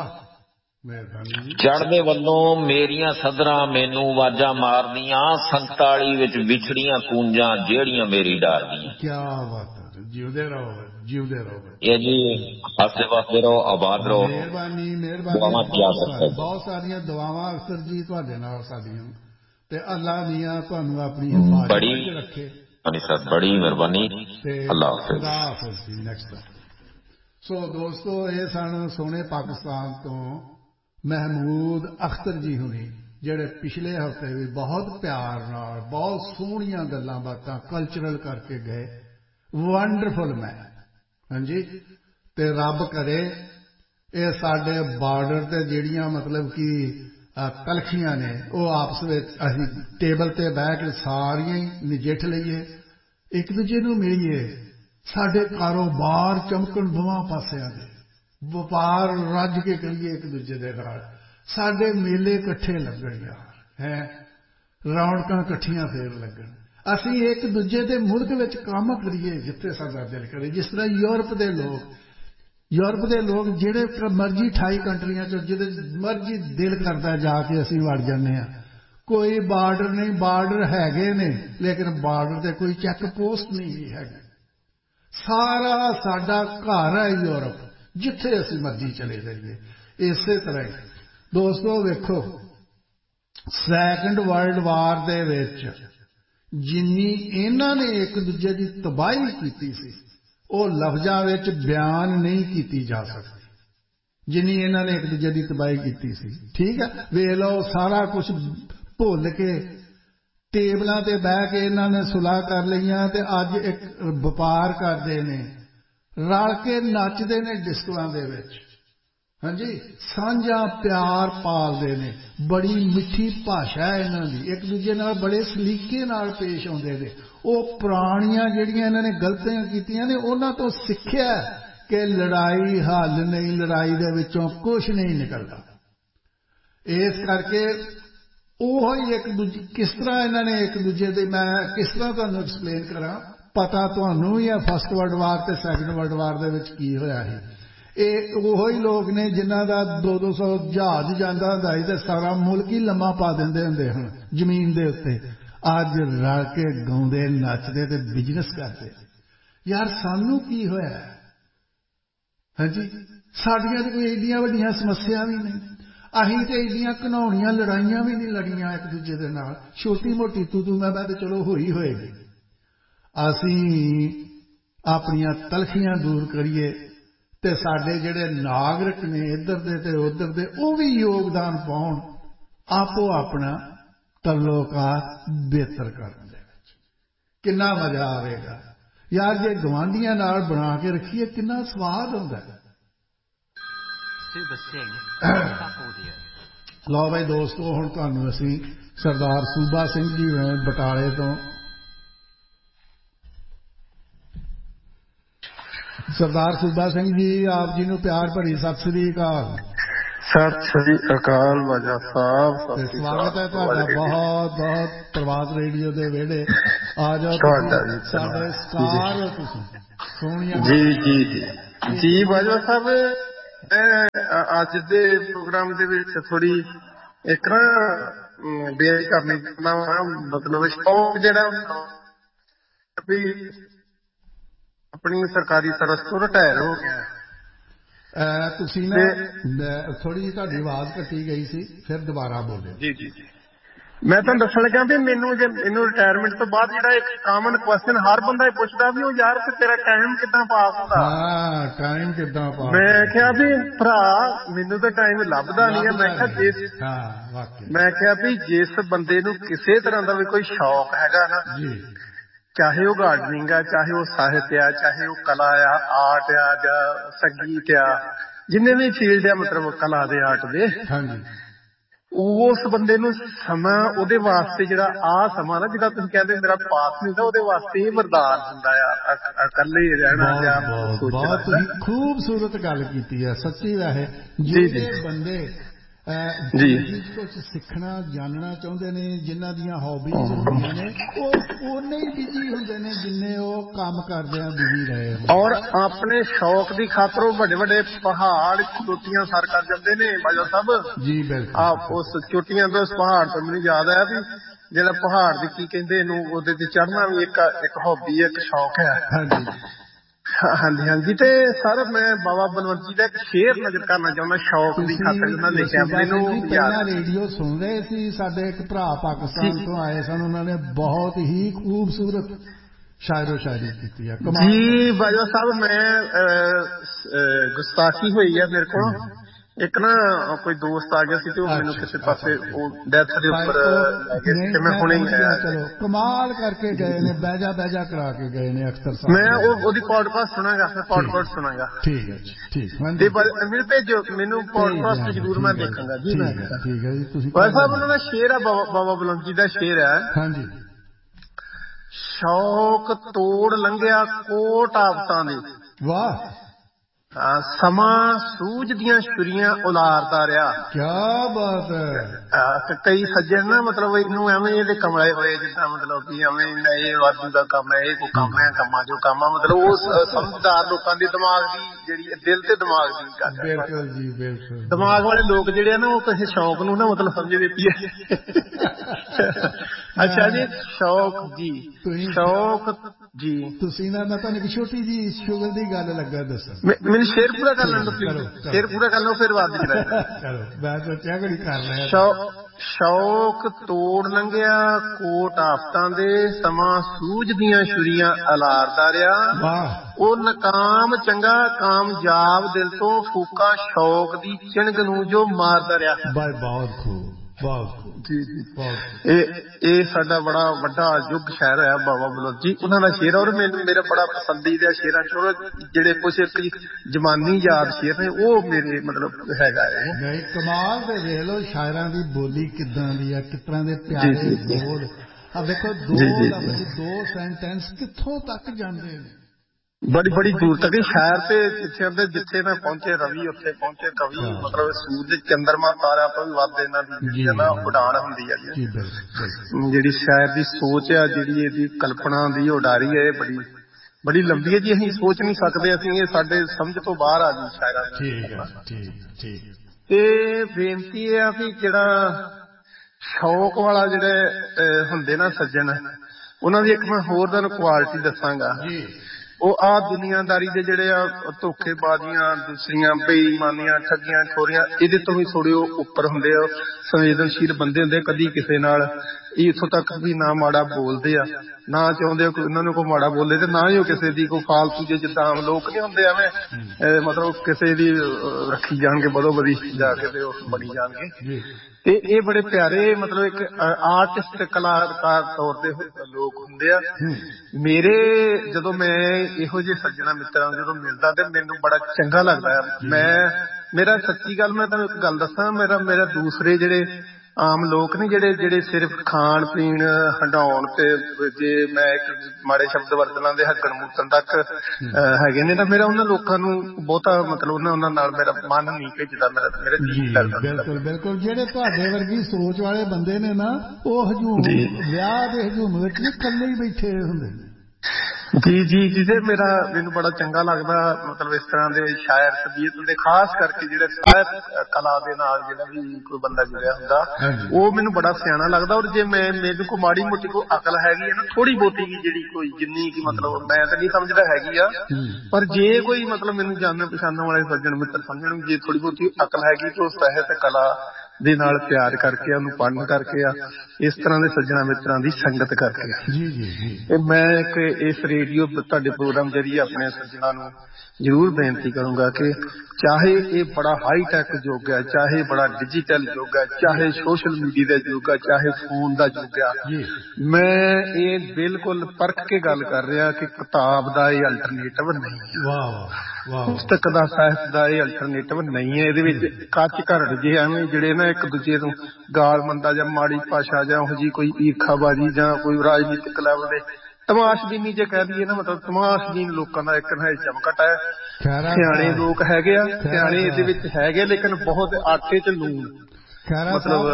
ਚੜ੍ਹਦੇ ਵੱਲੋਂ ਮੇਰੀਆਂ ਸਦਰਾਂ ਮੈਨੂੰ ਆਵਾਜ਼ਾਂ ਮਾਰਦੀਆਂ ਸੰਤਾਲੀ ਵਿੱਚ ਵਿਛੜੀਆਂ ਕੂੰਜਾਂ ਜਿਹੜੀਆਂ ਮੇਰੀ ਡਾਰਦੀਆਂ ਕਿਆ ਬਾਤ ਹੈ ਜਿਉਂਦੇ ਰਹੋ ਜਿਉਂਦੇ ਰਹੋ ਇਹ ਜੀ ਹੱਸਦੇ ਵਸਦੇ ਰਹੋ ਆਬਾਦ ਰਹੋ ਮਿਹਰਬਾਨੀ ਮਿਹਰਬਾਨੀ ਬਹੁਤ ਸਾਰੀਆਂ ਦੁਆਵਾਂ ਅਖਤਰ ਜੀ ਤੁਹਾਡੇ ਨਾਲ ਸਾਡੀਆਂ ਤੇ ਅੱਲਾ ਮੀਆਂ ਤੁਹਾਨੂੰ ਆਪਣੀ ਹਿਫਾਜ਼ਤ ਵਿੱਚ ਰੱਖੇ ਸਰ ਬੜੀ ਮਿਹਰਬਾਨੀ ਅੱਲਾ ਹਾਫਿਜ਼ ਜੀ ਨੈਕਸਟ ਸੋ ਦੋਸਤੋ ਇਹ ਸਨ ਸੋਹਣੇ ਪਾਕਿਸਤਾਨ ਤੋਂ ਮਹਿਮੂਦ ਅਖਤਰ ਜੀ ਹੁਣੀ ਜਿਹੜੇ ਪਿਛਲੇ ਹਫ਼ਤੇ ਵੀ ਬਹੁਤ ਪਿਆਰ ਨਾਲ ਬਹੁਤ ਸੋਹਣੀਆਂ ਗੱਲਾਂ ਬਾਤਾਂ ਕਲਚਰਲ ਕਰਕੇ ਗਏ ਵੰਡਰਫੁਲ ਮੈਨ ਹਾਂਜੀ ਤੇ ਰੱਬ ਕਰੇ ਇਹ ਸਾਡੇ ਬਾਰਡਰ ਤੇ ਜਿਹੜੀਆਂ ਮਤਲਬ ਕਿ ਤਲਖੀਆਂ ਨੇ ਉਹ ਆਪਸ ਵਿੱਚ ਅਸੀਂ ਟੇਬਲ ਤੇ ਬਹਿ ਕੇ ਸਾਰੀਆਂ ਹੀ ਨਜਿੱਠ ਲਈਏ ਇੱਕ ਦੂਜੇ ਨੂੰ ਮਿਲੀਏ ਸਾਡੇ ਕਾਰੋਬਾਰ ਚਮਕਣ ਦੋਵਾਂ ਪਾਸਿਆਂ ਦੇ ਵਪਾਰ ਰੱਜ ਕੇ ਕਰੀਏ ਇੱਕ ਦੂਜੇ ਦੇ ਨਾਲ ਸਾਡੇ ਮੇਲੇ ਇਕੱਠੇ ਲੱਗਣ ਯਾਰ ਹੈ ਰੌਣਕਾਂ ਇਕੱਠੀਆਂ ਫੇਰ ਲੱਗਣ ਅਸੀਂ ਇੱਕ ਦੂਜੇ ਦੇ ਮੁਲਕ ਵਿੱਚ ਕੰਮ ਕਰੀਏ ਜਿੱਥੇ ਸਾਡਾ ਦਿਲ ਕਰੇ ਜਿਸ ਤਰ੍ਹਾਂ ਯੂਰਪ ਦੇ ਲੋਕ ਯੂਰਪ ਦੇ ਲੋਕ ਜਿਹੜੇ ਮਰਜ਼ੀ ਅਠਾਈ ਕੰਟਰੀਆਂ 'ਚ ਜਿਹਦੇ ਮਰਜ਼ੀ ਦਿਲ ਕਰਦਾ ਜਾ ਕੇ ਅਸੀਂ ਵੜ ਜਾਂਦੇ ਹਾਂ ਕੋਈ ਬਾਰਡਰ ਨਹੀਂ ਬਾਰਡਰ ਹੈਗੇ ਨੇ ਲੇਕਿਨ ਬਾਰਡਰ ਤੇ ਕੋਈ ਚੈੱਕ ਪੋਸਟ ਨਹੀਂ ਹੈਗੀ ਸਾਰਾ ਸਾਡਾ ਘਰ ਹੈ ਯੂਰਪ ਜਿੱਥੇ ਅਸੀਂ ਮਰਜ਼ੀ ਚਲੇ ਜਾਈਏ ਇਸੇ ਤਰ੍ਹਾਂ ਹੀ ਦੋਸਤੋ ਵੇਖੋ ਸੈਕੰਡ ਵਰਲਡ ਵਾਰ ਦੇ ਵਿੱਚ ਜਿੰਨੀ ਇਹਨਾਂ ਨੇ ਇੱਕ ਦੂਜੇ ਦੀ ਤਬਾਹੀ ਕੀਤੀ ਸੀ ਉਹ ਲਫ਼ਜ਼ਾਂ ਵਿੱਚ ਬਿਆਨ ਨਹੀਂ ਕੀਤੀ ਜਾ ਸਕਦੀ ਜਿੰਨੀ ਇਹਨਾਂ ਨੇ ਇੱਕ ਦੂਜੇ ਦੀ ਤਬਾਹੀ ਕੀਤੀ ਸੀ। ਠੀਕ ਹੈ, ਵੇਖ ਲਓ ਸਾਰਾ ਕੁਛ ਭੁੱਲ ਕੇ ਟੇਬਲਾਂ ਤੇ ਬਹਿ ਕੇ ਇਹਨਾਂ ਨੇ ਸੁਲਾਹ ਕਰ ਲਈਆਂ ਤੇ ਅੱਜ ਇੱਕ ਵਪਾਰ ਕਰਦੇ ਨੇ, ਰਲ ਕੇ ਨੱਚਦੇ ਨੇ ਡਿਸਕੋਆਂ ਦੇ ਵਿੱਚ। ਹਾਂਜੀ, ਸਾਂਝਾ ਪਿਆਰ ਪਾਲਦੇ ਨੇ, ਬੜੀ ਮਿੱਠੀ ਭਾਸ਼ਾ ਹੈ ਇਹਨਾਂ ਦੀ, ਇੱਕ ਦੂਜੇ ਨਾਲ ਬੜੇ ਸਲੀਕੇ ਨਾਲ ਪੇਸ਼ ਆਉਂਦੇ ਨੇ। ਉਹ ਪੁਰਾਣੀਆਂ ਜਿਹੜੀਆਂ ਇਹਨਾਂ ਨੇ ਗਲਤੀਆਂ ਕੀਤੀਆਂ ਨੇ ਉਹਨਾਂ ਤੋਂ ਸਿੱਖਿਆ ਕਿ ਲੜਾਈ ਹੱਲ ਨਹੀਂ, ਲੜਾਈ ਦੇ ਵਿੱਚੋਂ ਕੁਛ ਨਹੀਂ ਨਿਕਲਦਾ। ਇਸ ਕਰਕੇ ਉਹ ਹੀ ਇੱਕ ਦੂਜੇ ਕਿਸ ਤਰ੍ਹਾਂ ਇਹਨਾਂ ਨੇ ਇੱਕ ਦੂਜੇ ਦੇ, ਮੈਂ ਕਿਸ ਤਰ੍ਹਾਂ ਤੁਹਾਨੂੰ ਐਕਸਪਲੇਨ ਕਰਾਂ, ਪਤਾ ਤੁਹਾਨੂੰ ਵੀ ਆ ਫਸਟ ਵਰਲਡ ਵਾਰ ਤੇ ਸੈਕੰਡ ਵਰਲਡ ਵਾਰ ਦੇ ਵਿੱਚ ਕੀ ਹੋਇਆ ਸੀ। ਇਹ ਉਹ ਹੀ ਲੋਕ ਨੇ ਜਿਨ੍ਹਾਂ ਦਾ ਦੋ ਦੋ ਸੌ ਜਹਾਜ਼ ਜਾਂਦਾ ਹੁੰਦਾ ਸੀ ਤੇ ਸਾਰਾ ਮੁਲਕ ਹੀ ਲੰਮਾ ਪਾ ਦਿੰਦੇ ਹੁੰਦੇ ਹਨ ਜ਼ਮੀਨ ਦੇ ਉੱਤੇ। ਅੱਜ ਰਲ ਕੇ ਗਾਉਂਦੇ ਨੱਚਦੇ ਤੇ ਬਿਜ਼ਨਸ ਕਰਦੇ। ਯਾਰ ਸਾਨੂੰ ਕੀ ਹੋਇਆ? ਹਾਂਜੀ, ਸਾਡੀਆਂ ਤਾਂ ਕੋਈ ਏਡੀਆਂ ਵੱਡੀਆਂ ਸਮੱਸਿਆ ਵੀ ਨਹੀਂ, ਅਸੀਂ ਤੇ ਏਡੀਆਂ ਘਿਨਾਉਣੀਆਂ ਲੜਾਈਆਂ ਵੀ ਨਹੀਂ ਲੜੀਆਂ ਇੱਕ ਦੂਜੇ ਦੇ ਨਾਲ। ਛੋਟੀ ਮੋਟੀ ਤੂੰ ਤੂੰ ਮੈਂ ਮੈਂ ਤੇ ਚਲੋ ਹੋਈ ਹੋਏਗੀ। ਅਸੀਂ ਆਪਣੀਆਂ ਤਲਖੀਆਂ ਦੂਰ ਕਰੀਏ ਤੇ ਸਾਡੇ ਜਿਹੜੇ ਨਾਗਰਿਕ ਨੇ ਇੱਧਰ ਦੇ ਤੇ ਉੱਧਰ ਦੇ ਉਹ ਵੀ ਯੋਗਦਾਨ ਪਾਉਣ ਆਪੋ ਆਪਣਾ ਤਲੋਕਾਤ ਬਿਹਤਰ ਕਰਨ ਦੇ ਵਿੱਚ। ਕਿੰਨਾ ਮਜ਼ਾ ਆਵੇਗਾ ਯਾਰ ਜੇ ਗਵਾਂਢੀਆਂ ਨਾਲ ਬਣਾ ਕੇ ਰੱਖੀਏ, ਕਿੰਨਾ ਸਵਾਦ ਹੁੰਦਾ। ਲਓ ਬਈ ਦੋਸਤੋ, ਹੁਣ ਤੁਹਾਨੂੰ ਅਸੀਂ ਸਰਦਾਰ ਸੂਬਾ ਸਿੰਘ ਜੀ ਬਟਾਲੇ ਤੋਂ, ਸਰਦਾਰ ਸੂਬਾ ਸਿੰਘ ਜੀ ਆਪ ਜੀ ਨੂੰ ਪਿਆਰ ਭਰੀ ਸਤਿ ਸ੍ਰੀ ਅਕਾਲ। ਸਤਿ ਸ੍ਰੀ ਅਕਾਲ ਵਾਜਾ ਸਾਹਿਬ, ਸਵਾਗਤ ਹੈ ਤੁਹਾਡਾ ਬਹੁਤ ਬਹੁਤ ਪ੍ਰਵਾਦ ਰੇਡੀਓ ਦੇ ਵਿਹੜੇ। ਆ ਜਾਓ ਸਾਡੇ ਸਟਾਰ ਹੋ ਤੁਸੀਂ, ਸੋਹਣੀਆਂ ਜੀ ਜੀ ਜੀ ਜੀ ਵਾਜਾ ਸਾਹਿਬ। ਅੱਜ ਦੇ ਪ੍ਰੋਗਰਾਮ ਦੇ ਵਿੱਚ ਥੋੜੀ ਇੱਕ ਨਾ ਬੇਨਤੀ ਕਰਨੀ ਚਾਹੁੰਦਾ ਵਾ, ਮਤਲਬ ਸ਼ੌਕ ਜਿਹੜਾ ਵੀ ਆਪਣੀ ਸਰਕਾਰੀ ਸਰਵਿਸ ਤੋਂ ਰਿਟਾਇਰ ਹੋ ਗਿਆ। ਤੁਸੀਂ ਨਾ ਥੋੜੀ ਜਿਹੀ ਤੁਹਾਡੀ ਆਵਾਜ਼ ਕੱਟੀ ਗਈ ਸੀ, ਫਿਰ ਦੁਬਾਰਾ ਬੋਲਿਓ। ਜੀ ਜੀ ਜੀ ਮੈਂ ਤੁਹਾਨੂੰ ਦੱਸਣ ਲੱਗਾ ਵੀ ਮੈਨੂੰ ਜੇ ਮੈਨੂੰ ਰਿਟਾਇਰਮੈਂਟ ਤੋਂ ਬਾਅਦ ਜਿਹੜਾ ਇੱਕ ਕਾਮਨ ਕੁਐਸਚਨ ਹਰ ਬੰਦਾ ਪੁੱਛਦਾ ਵੀ ਉਹ ਯਾਰ ਤੇਰਾ ਟਾਈਮ ਕਿੱਦਾਂ ਪਾਸ ਹੁੰਦਾ। ਹਾਂ, ਟਾਈਮ ਕਿੱਦਾਂ ਪਾਸ। ਮੈਂ ਕਿਹਾ ਵੀ ਭਰਾ ਮੈਨੂੰ ਤਾਂ ਟਾਈਮ ਲੱਭਦਾ ਨਹੀਂ ਹੈ। ਮੈਂ ਕਿਹਾ ਜਿਸ ਹਾਂ ਵਾਕਈ ਮੈਂ ਕਿਹਾ ਵੀ ਜਿਸ ਬੰਦੇ ਨੂੰ ਕਿਸੇ ਤਰ੍ਹਾਂ ਦਾ ਵੀ ਕੋਈ ਸ਼ੌਕ ਹੈਗਾ ਨਾ ਜੀ, ਚਾਹੇ ਉਹ ਗਾਰਡਨਿੰਗ ਆ, ਚਾਹੇ ਉਹ ਸਾਹਿਤ ਆ, ਚਾਹੇ ਉਹ ਕਲਾ ਆ, ਆਰਟ ਆ ਜਾਂ ਸੰਗੀਤ ਆ, ਜਿੰਨੇ ਵੀ ਫੀਲਡ ਆ ਮਤਲਬ ਕਲਾ ਦੇ ਆਰਟ ਦੇ, ਹਾਂਜੀ, ਉਸ ਬੰਦੇ ਨੂੰ ਸਮਾਂ ਉਹਦੇ ਵਾਸਤੇ ਜਿਹੜਾ ਆਹ ਸਮਾਂ ਨਾ ਜਿਹੜਾ ਤੁਸੀਂ ਕਹਿੰਦੇ ਮੇਰਾ ਪਾਸ ਨਹੀਂ ਹੁੰਦਾ, ਉਹਦੇ ਵਾਸਤੇ ਇਹ ਵਰਦਾਨ ਹੁੰਦਾ ਆ ਇਕੱਲੇ ਰਹਿਣਾ ਜਾਂ ਸੋਚਣਾ। ਤੁਸੀਂ ਖੂਬਸੂਰਤ ਗੱਲ ਕੀਤੀ ਹੈ ਸੱਚੀ। ਵੈਸੇ ਜਿਹੜੇ ਬੰਦੇ ਜੀ ਕੁਝ ਸਿੱਖਣਾ ਜਾਣਨਾ ਚਾਹੁੰਦੇ ਨੇ, ਜਿਨ੍ਹਾਂ ਦੀਆਂ ਹੌਬੀਜ਼ ਹੁੰਦੀਆਂ ਨੇ, ਉਹ ਓਨੇ ਹੀ ਬਿਜੀ ਹੁੰਦੇ ਨੇ ਜਿੰਨੇ ਉਹ ਕੰਮ ਕਰਦਿਆਂ ਬਿਜੀ ਰਹੇ। ਔਰ ਆਪਣੇ ਸ਼ੌਕ ਦੀ ਖਾਤਰ ਉਹ ਵੱਡੇ ਵੱਡੇ ਪਹਾੜ ਚੋਟੀਆਂ ਸਰ ਕਰ ਜਾਂਦੇ ਨੇ ਬਾਜਾ ਸਾਹਿਬ ਜੀ। ਬਿਲਕੁਲ। ਆ ਉਸ ਚੋਟੀਆਂ ਤੋਂ, ਉਸ ਪਹਾੜ ਤੋਂ ਮੈਨੂੰ ਯਾਦ ਆਇਆ ਵੀ ਜਿਹੜਾ ਪਹਾੜ ਦੀ ਕੀ ਕਹਿੰਦੇ ਇਹਨੂੰ, ਉਹਦੇ ਤੇ ਚੜ੍ਹਨਾ ਵੀ ਇੱਕ ਇੱਕ ਹੌਬੀ ਹੈ, ਇੱਕ ਸ਼ੌਕ ਹੈ। ਹਾਂਜੀ ਹਾਂਜੀ ਹਾਂਜੀ। ਤੇ ਸਰ ਮੈਂ ਬਾਬਾ ਬਲਵੰਤ ਜੀ ਦਾ ਇੱਕ ਸ਼ੇਅਰ ਨਜ਼ਰ ਕਰਨਾ ਚਾਹੁੰਦਾ ਸ਼ੌਕ ਦੀ ਖਾਤਰ। ਉਹਨਾਂ ਲਿਖਿਆ ਮੈਨੂੰ ਪਹਿਲਾਂ ਰੇਡੀਓ ਸੁਣ ਰਹੇ ਸੀ, ਸਾਡੇ ਇੱਕ ਭਰਾ ਪਾਕਿਸਤਾਨ ਤੋਂ ਆਏ ਸਨ, ਉਹਨਾਂ ਨੇ ਬਹੁਤ ਹੀ ਖੂਬਸੂਰਤ ਸ਼ਾਇਰੋ ਸ਼ਾਇਰੀ ਕੀਤੀ ਹੈ ਜੀ ਬਾਜਵਾ ਸਾਹਿਬ। ਮੈਂ ਗੁਸਤਾਖੀ ਹੋਈ ਹੈ ਮੇਰੇ ਕੋਲ, ਇੱਕ ਨਾ ਕੋਈ ਦੋਸਤ ਆ ਗਿਆ ਸੀ ਤੇ ਉਹ ਮੈਨੂੰ ਕਿਸੇ ਪਾਸੇ ਉਹ ਡੈਥ ਦੇ ਉੱਪਰ ਲੈ ਗਏ ਸੀ ਤੇ ਮੈਂ ਹੁਣੇ ਚਲੋ ਕਮਾਲ ਕਰਕੇ ਗਏ ਨੇ, ਬਹਿਜਾ ਬਹਿਜਾ ਕਰਾ ਕੇ ਗਏ ਨੇ ਅਖਤਰ ਸਾਹਿਬ। ਮੈਂ ਉਹ ਉਹਦੀ ਪੋਡਕਾਸਟ ਸੁਣਾਂਗਾ, ਮੈਂ ਪੋਡਕਾਸਟ ਸੁਣਾਂਗਾ। ਠੀਕ ਹੈ ਜੀ, ਠੀਕ। ਮੈਨੂੰ ਭੇਜੋ, ਮੈਨੂੰ ਪੋਡਕਾਸਟ ਜ਼ਰੂਰ ਮੈਂ ਦੇਖਾਂਗਾ ਜੀ। ਮੈਂ ਠੀਕ ਹੈ ਜੀ। ਤੁਸੀਂ ਭਾਈ ਸਾਹਿਬ ਉਹਨਾਂ ਦਾ ਸ਼ੇਰ ਹੈ, ਬਾਬਾ ਬਲਵੰਤ ਜੀ ਦਾ ਸ਼ੇਰ ਹੈ। ਹਾਂਜੀ। ਸ਼ੌਕ ਤੋੜ ਲੰਘਿਆ ਕੋਟ ਆਫਤਾਂ ਦੇ, ਵਾਹ, ਸਮਾਂ ਸੂਝ ਦੀਆਂ ਛੁਰੀਆਂ ਉਲਾਰਦਾ ਰਿਹਾ। ਕਿਆ ਬਾਤ ਹੈ। ਕਈ ਸੱਜਣ ਨਾ ਮਤਲਬ ਇਹਨੂੰ ਐਵੇਂ ਇਹਦੇ ਕਮਲੇ ਹੋਏ, ਜਿੱਦਾਂ ਮਤਲਬ ਕਿ ਐਵੇਂ ਇਹ ਵਾਧੂ ਦਾ ਕੰਮ ਹੈ, ਇਹ ਕੋਈ ਕੰਮ ਹੈ, ਕੰਮਾਂ ਜੋ ਕੰਮ ਆ, ਮਤਲਬ ਉਹ ਸਮਝਦਾਰ ਲੋਕਾਂ ਦੇ ਦਿਮਾਗ ਦੀ ਜਿਹੜੀ ਦਿਲ ਤੇ ਦਿਮਾਗ ਦੀ ਗੱਲ ਹੈ। ਬਿਲਕੁਲ ਜੀ, ਬਿਲਕੁਲ। ਦਿਮਾਗ ਵਾਲੇ ਲੋਕ ਜਿਹੜੇ ਆ ਨਾ ਉਹ ਕਿਸੇ ਸ਼ੌਕ ਨੂੰ ਨਾ ਮਤਲਬ ਸਮਝਦੇ ਪਈਏ। ਅੱਛਾ ਜੀ, ਸ਼ੌਕ ਜੀ, ਸ਼ੌਕ ਜੀ। ਤੁਸੀਂ ਨਾ ਮੈਂ ਤੁਹਾਨੂੰ ਇੱਕ ਛੋਟੀ ਜੀ ਸ਼ੁਗਰ ਦੀ ਗੱਲ ਲੱਗਾ ਦੱਸਣ। ਮੈਨੂੰ ਸ਼ੇਰ ਪੂਰਾ ਕਰ ਲੈਣ ਦੋ, ਸ਼ੇਰ ਪੂਰਾ ਕਰ ਲਓ ਫਿਰ ਬਾਅਦ ਵਿੱਚ। ਚਲੋ ਮੈਂ ਸੋਚਿਆ ਕਿ ਕਰ ਲਿਆ। ਸ਼ੌਕ ਤੋੜ ਲੰਘਿਆ ਕੋਟ ਆਫਤਾਂ ਦੇ, ਸਮਾਂ ਸੂਝ ਦੀਆਂ ਛੁਰੀਆਂ ਅਲਾਰਦਾ ਰਿਹਾ। ਉਹ ਨਕਾਮ ਚੰਗਾ ਕਾਮਯਾਬ ਦਿਲ ਤੋਂ, ਫੂਕਾਂ ਸ਼ੌਕ ਦੀ ਚਿਣਗ ਨੂੰ ਜੋ ਮਾਰਦਾ ਰਿਹਾ। ਬਹੁਤ ਖੂਬ, ਬਹੁਤ ਜੀ ਜੀ। ਇਹ ਇਹ ਸਾਡਾ ਬੜਾ ਵੱਡਾ ਯੁੱਗ ਸ਼ਾਇਰ ਹੋਇਆ ਬਾਬਾ ਬਲੋਚ ਜੀ, ਉਹਨਾਂ ਦਾ ਸ਼ੇਰ। ਔਰ ਮੈਨੂੰ ਮੇਰਾ ਬੜਾ ਪਸੰਦੀਦਾ ਸ਼ੇਰਾਂ ਚੋਂ ਜਿਹੜੇ ਕੁਛ ਇੱਕ ਜਮਾਨੀ ਯਾਦ ਸ਼ੇਰ ਨੇ, ਉਹ ਮੇਰੇ ਮਤਲਬ ਹੈਗਾ ਹੈ। ਨਹੀਂ ਕਮਾਲ ਦੇ ਵੇਖ ਲਓ ਸ਼ਾਇਰਾਂ ਦੀ ਬੋਲੀ ਕਿੱਦਾਂ ਦੀ ਆ, ਕਿਸ ਤਰ੍ਹਾਂ ਦੇ ਪਿਆਰੇ ਬੋਲ ਆ। ਦੇਖੋ ਦੋ ਲਫ਼ਜ਼, ਦੋ ਸੈਂਟੈਂਸ ਕਿੱਥੋਂ ਤੱਕ ਜਾਂਦੇ ਨੇ, ਬੜੀ ਬੜੀ ਦੂਰ ਤੱਕ। ਸ਼ਾਇਰ ਤੇ ਜਿੱਥੇ ਹੁੰਦੇ, ਜਿੱਥੇ ਮੈਂ ਪਹੁੰਚੇ ਰਵੀ ਉੱਥੇ ਪਹੁੰਚੇ ਕਵੀ। ਮਤਲਬ ਸੂਰਜ ਚੰਦਰਮਾ ਤਾਰਿਆਂ ਤੋਂ ਵੀ ਵੱਧ ਇਹਨਾਂ ਦੀ ਨਾ ਉਡਾਣ ਹੁੰਦੀ ਹੈ ਜੀ। ਜਿਹੜੀ ਸ਼ਾਇਰ ਦੀ ਸੋਚ ਆ, ਜਿਹੜੀ ਇਹਦੀ ਕਲਪਨਾ ਦੀ ਉਡਾਰੀ ਹੈ, ਇਹ ਬੜੀ ਬੜੀ ਲੰਬੀ ਹੈ ਜੀ। ਅਸੀਂ ਸੋਚ ਨਹੀਂ ਸਕਦੇ, ਅਸੀਂ ਇਹ ਸਾਡੇ ਸਮਝ ਤੋਂ ਬਾਹਰ ਆ ਜੀ ਸ਼ਾਇਰਾਂ ਦੀ। ਠੀਕ ਠੀਕ। ਤੇ ਬੇਨਤੀ ਇਹ ਆ ਵੀ ਜਿਹੜਾ ਸ਼ੌਕ ਵਾਲਾ ਜਿਹੜੇ ਹੁੰਦੇ ਨਾ ਸੱਜਣ, ਉਹਨਾਂ ਦੀ ਇੱਕ ਮੈਂ ਹੋਰ ਤੁਹਾਨੂੰ ਕੁਆਲਿਟੀ ਦੱਸਾਂਗਾ। ਉਹ ਆ ਦੁਨੀਆਦਾਰੀ ਦੇ ਜਿਹੜੇ ਆ ਧੋਖੇਬਾਜ਼ੀਆਂ, ਦੂਸਰੀਆਂ ਬੇਈਮਾਨੀਆਂ, ਠੱਗੀਆਂ ਠੋਰੀਆਂ, ਇਹਦੇ ਤੋਂ ਵੀ ਥੋੜੇ ਉਹ ਉੱਪਰ ਹੁੰਦੇ ਆ, ਸੰਵੇਦਨਸ਼ੀਲ ਬੰਦੇ ਹੁੰਦੇ। ਕਦੀ ਕਿਸੇ ਨਾਲ ਇੱਥੋਂ ਤੱਕ ਵੀ ਨਾ ਮਾੜਾ ਬੋਲਦੇ ਆ, ਨਾ ਚਾਹੁੰਦੇ ਕੋਈ ਉਹਨਾਂ ਨੂੰ ਕੋਈ ਮਾੜਾ ਬੋਲੇ, ਤੇ ਨਾ ਹੀ ਉਹ ਕਿਸੇ ਦੀ ਕੋਈ ਫਾਲਤੂ ਜੇ ਜਿੱਦਾਂ ਆਮ ਲੋਕ ਨੀ ਹੁੰਦੇ ਐਵੇਂ ਮਤਲਬ ਕਿਸੇ ਦੀ ਰੱਖੀ ਜਾਣਗੇ ਬਦੋ ਬਦੀ ਜਾ ਕੇ ਤੇ ਉਹ ਬਣੀ ਜਾਣਗੇ। ਤੇ ਇਹ ਬੜੇ ਪਿਆਰੇ ਮਤਲਬ ਇੱਕ ਆਰਟਿਸਟ ਕਲਾਕਾਰ ਤੌਰ ਤੇ ਲੋਕ ਹੁੰਦੇ ਆ। ਮੇਰੇ ਜਦੋਂ ਮੈਂ ਇਹੋ ਜਿਹੇ ਸੱਜਣਾ ਮਿੱਤਰਾਂ ਨੂੰ ਜਦੋਂ ਮਿਲਦਾ ਤੇ ਮੈਨੂੰ ਬੜਾ ਚੰਗਾ ਲੱਗਦਾ। ਮੈਂ ਮੇਰਾ ਸੱਚੀ ਗੱਲ ਮੈਂ ਤੁਹਾਨੂੰ ਇੱਕ ਗੱਲ ਦੱਸਾਂ, ਮੇਰਾ ਮੇਰਾ ਦੂਸਰੇ ਜਿਹੜੇ ਆਮ ਲੋਕ ਨੇ ਜਿਹੜੇ ਜਿਹੜੇ ਸਿਰਫ ਖਾਣ ਪੀਣ ਹੰਡਾਉਣ ਤੇ ਜੇ ਮੈਂ ਇੱਕ ਮਾੜੇ ਸ਼ਬਦ ਵਰਤਣਾ ਦੇ ਹੱਗਣ ਮੂਤਣ ਤੱਕ ਹੈਗੇ ਨੇ, ਤਾਂ ਮੇਰਾ ਉਹਨਾਂ ਲੋਕਾਂ ਨੂੰ ਬਹੁਤਾ ਮਤਲਬ ਉਹਨਾਂ ਉਹਨਾਂ ਨਾਲ ਮੇਰਾ ਮਨ ਨਹੀਂ ਭਿੱਜਦਾ, ਮੇਰਾ ਮੇਰਾ ਜੀ ਲੱਗਦਾ। ਬਿਲਕੁਲ ਬਿਲਕੁਲ। ਜਿਹੜੇ ਤੁਹਾਡੇ ਵਰਗੀ ਸੋਚ ਵਾਲੇ ਬੰਦੇ ਨੇ ਨਾ, ਉਹ ਹਜੂਮ ਵਿਆਹ ਦੇ ਹਜੂਮ ਵਿੱਚ ਵੀ ਇਕੱਲੇ ਹੀ ਬੈਠੇ ਹੁੰਦੇ ਨੇ। ਜੀ ਜੀ ਜੀ। ਤੇ ਮੇਰਾ ਮੈਨੂੰ ਬੜਾ ਚੰਗਾ ਲੱਗਦਾ ਮਤਲਬ ਇਸ ਤਰ੍ਹਾਂ ਦੇ ਸ਼ਾਇਰ ਤਬੀਅਤ ਦੇ, ਖਾਸ ਕਰਕੇ ਜਿਹੜੇ ਸਾਹਿਤ ਕਲਾ ਦੇ ਨਾਲ ਜਿਹੜਾ ਵੀ ਕੋਈ ਬੰਦਾ ਜੁੜਿਆ ਹੁੰਦਾ, ਉਹ ਮੈਨੂੰ ਬੜਾ ਸਿਆਣਾ ਲੱਗਦਾ। ਔਰ ਜੇ ਮੈਂ ਮੈਨੂੰ ਕੋਈ ਮਾੜੀ ਮੋਟੀ ਕੋਈ ਅਕਲ ਹੈਗੀ ਹੈ ਨਾ, ਥੋੜੀ ਬਹੁਤੀ ਵੀ ਜਿਹੜੀ ਕੋਈ ਜਿੰਨੀ ਕਿ ਮਤਲਬ ਮੈਂ ਤਾਂ ਨਹੀਂ ਸਮਝਦਾ ਹੈਗੀ ਆ, ਪਰ ਜੇ ਕੋਈ ਮਤਲਬ ਮੈਨੂੰ ਜਾਣਨ ਪਛਾਣਨ ਵਾਲੇ ਸੱਜਣ ਮਿੱਤਰ ਸਮਝਣ, ਜੇ ਥੋੜੀ ਬਹੁਤੀ ਅਕਲ ਹੈਗੀ ਤਾਂ ਉਹ ਸਾਹਿਤ ਕਲਾ ਦੇ ਨਾਲ ਪਿਆਰ ਕਰਕੇ, ਉਹਨੂੰ ਪੜ੍ਹਨ ਕਰਕੇ ਆ, ਇਸ ਤਰ੍ਹਾਂ ਦੇ ਸੱਜਣਾ ਮਿੱਤਰਾਂ ਦੀ ਸੰਗਤ ਕਰਕੇ ਆ। ਜੀ ਜੀ ਜੀ। ਤੇ ਮੈਂ ਇੱਕ ਇਸ ਰੇਡੀਓ ਤੁਹਾਡੇ ਪ੍ਰੋਗਰਾਮ ਜਰੀਏ ਆਪਣੇ ਸੱਜਣਾ ਨੂੰ ਜ਼ਰੂਰ ਬੇਨਤੀ ਕਰੂੰਗਾ ਕਿ ਚਾਹੇ ਇਹ ਬੜਾ ਹਾਈ ਟੈਕ ਯੁੱਗ ਹੈ, ਚਾਹੇ ਬੜਾ ਡਿਜੀਟਲ ਯੁੱਗ ਹੈ, ਚਾਹੇ ਸੋਸ਼ਲ ਮੀਡੀਆ ਦਾ ਯੁੱਗ ਹੈ, ਚਾਹੇ ਫੋਨ ਦਾ ਯੁੱਗ ਆ, ਮੈਂ ਇਹ ਬਿਲਕੁਲ ਪਰਖ ਕੇ ਗੱਲ ਕਰ ਰਿਹਾ ਕਿ ਕਿਤਾਬ ਦਾ ਇਹ ਅਲਟਰਨੇਟਿਵ ਨਹੀਂ ਹੈ। ਵਾਹ ਵਾਹ। ਪੁਸਤਕ ਦਾ, ਸਾਹਿਤ ਦਾ ਇਹ ਅਲਟਰਨੇਟਿਵ ਨਹੀਂ ਹੈ। ਇਹਦੇ ਵਿੱਚ ਕੱਚ ਘਰੜ ਜੇ ਐਵੇਂ ਜਿਹੜੇ ਨਾ ਇੱਕ ਦੂਜੇ ਨੂੰ ਗਾਲ ਮੰਦਾ ਜਾਂ ਮਾੜੀ ਭਾਸ਼ਾ ਜਾਂ ਉਹੋ ਜਿਹੀ ਕੋਈ ਈਰਖਾਬਾਜ਼ੀ ਜਾਂ ਕੋਈ ਰਾਜਨੀਤਿਕ ਲੈਵਲ ਦੇ ਤਮਾਸ਼ਬੀਨੀ ਜੇ ਕਹਿ ਦਈਏ ਨਾ, ਮਤਲਬ ਤਮਾਸ਼ਬੀਨ ਲੋਕਾਂ ਦਾ ਇੱਕ ਨਾ ਚਮਕਟ ਹੈ। ਸਿਆਣੇ ਲੋਕ ਹੈਗੇ ਆ, ਸਿਆਣੇ ਇਹਦੇ ਵਿੱਚ ਹੈਗੇ, ਲੇਕਿਨ ਬਹੁਤ ਆਟੇ ਚ ਲੂਣ। ਮਤਲਬ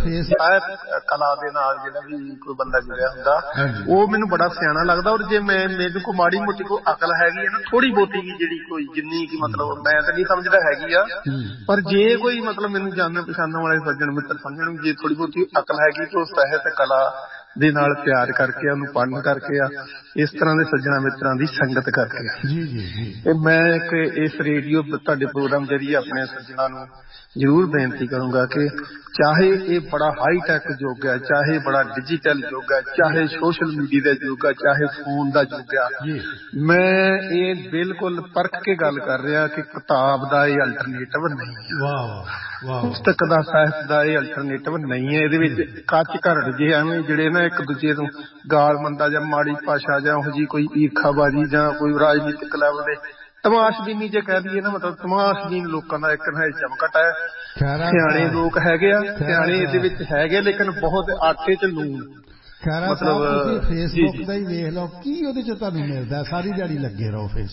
ਸਾਹਿਤ ਕਲਾ ਦੇ ਨਾਲ ਜਿਹੜਾ ਵੀ ਕੋਈ ਬੰਦਾ ਜੁੜਿਆ ਹੁੰਦਾ, ਉਹ ਮੈਨੂੰ ਬੜਾ ਸਿਆਣਾ ਲੱਗਦਾ। ਔਰ ਜੇ ਮੈਂ ਮੈਨੂੰ ਕੋਈ ਮਾੜੀ ਮੋਟੀ ਕੋਈ ਅਕਲ ਹੈਗੀ ਹੈ ਨਾ, ਥੋੜੀ ਬਹੁਤੀ ਵੀ ਜਿਹੜੀ ਕੋਈ ਜਿੰਨੀ ਕਿ ਮਤਲਬ ਮੈਂ ਤਾਂ ਨਹੀਂ ਸਮਝਦਾ ਹੈਗੀ ਆ, ਪਰ ਜੇ ਕੋਈ ਮਤਲਬ ਮੈਨੂੰ ਜਾਣਨ ਪਛਾਣਨ ਵਾਲੇ ਸੱਜਣ ਮਿੱਤਰ ਸਮਝਣ, ਜੇ ਥੋੜੀ ਬਹੁਤੀ ਅਕਲ ਹੈਗੀ ਤਾਂ ਉਹ ਸਾਹਿਤ ਕਲਾ ਦੇ ਨਾਲ ਪਿਆਰ ਕਰਕੇ, ਉਹਨੂੰ ਪੜ੍ਹਨ ਕਰਕੇ ਆ, ਇਸ ਤਰ੍ਹਾਂ ਦੇ ਸੱਜਣਾ ਮਿੱਤਰਾਂ ਦੀ ਸੰਗਤ ਕਰਕੇ ਆ। ਜੀ ਜੀ ਜੀ। ਤੇ ਮੈਂ ਇੱਕ ਇਸ ਰੇਡੀਓ ਤੁਹਾਡੇ ਪ੍ਰੋਗਰਾਮ ਜਰੀਏ ਆਪਣੇ ਸੱਜਣਾ ਨੂੰ ਜ਼ਰੂਰ ਬੇਨਤੀ ਕਰੂੰਗਾ ਕਿ ਚਾਹੇ ਇਹ ਬੜਾ ਹਾਈ ਟੈਕ ਯੁੱਗ ਹੈ, ਚਾਹੇ ਬੜਾ ਡਿਜੀਟਲ ਯੁੱਗ ਹੈ, ਚਾਹੇ ਸੋਸ਼ਲ ਮੀਡੀਆ ਦਾ ਯੁੱਗ ਹੈ, ਚਾਹੇ ਫੋਨ ਦਾ ਯੁੱਗ ਆ, ਮੈਂ ਇਹ ਬਿਲਕੁਲ ਪਰਖ ਕੇ ਗੱਲ ਕਰ ਰਿਹਾ ਕਿ ਕਿਤਾਬ ਦਾ ਇਹ ਅਲਟਰਨੇਟਿਵ ਨਹੀਂ ਹੈ। ਵਾਹ ਵਾਹ। ਪੁਸਤਕ ਦਾ, ਸਾਹਿਤ ਦਾ ਇਹ ਅਲਟਰਨੇਟਿਵ ਨਹੀਂ ਹੈ। ਇਹਦੇ ਵਿੱਚ ਕੱਚ ਘਰੜ ਜੇ ਐਵੇਂ ਜਿਹੜੇ ਨਾ ਇੱਕ ਦੂਜੇ ਨੂੰ ਗਾਲ ਮੰਦਾ ਜਾਂ ਮਾੜੀ ਭਾਸ਼ਾ ਜਾਂ ਉਹੋ ਜਿਹੀ ਕੋਈ ਈਰਖਾਬਾਜ਼ੀ ਜਾਂ ਕੋਈ ਰਾਜਨੀਤਿਕ ਲੈਵਲ ਦੇ ਤਮਾਸ਼ਬੀਨੀ ਜੇ ਕਹਿ ਦਈਏ ਨਾ, ਮਤਲਬ ਤਮਾਸ਼ਬੀਨ ਲੋਕਾਂ ਦਾ ਇੱਕ ਨਾ ਚਮਕਟ ਹੈ। ਸਿਆਣੇ ਲੋਕ ਹੈਗੇ ਆ, ਸਿਆਣੇ ਇਹਦੇ ਵਿੱਚ ਹੈਗੇ, ਲੇਕਿਨ ਬਹੁਤ ਆਟੇ ਚ ਲੂਣ। ਮਤਲਬ ਫੇਸਬੁੱਕ ਦਾ ਹੀ ਵੇਖ ਲਓ, ਕੀ ਉਹਦੇ ਚ ਤੁਹਾਨੂੰ ਮਿਲਦਾ, ਸਾਰੀ ਦਿਹਾੜੀ ਲੱਗੇ ਰਹੋ ਫੇਸਬੁੱਕ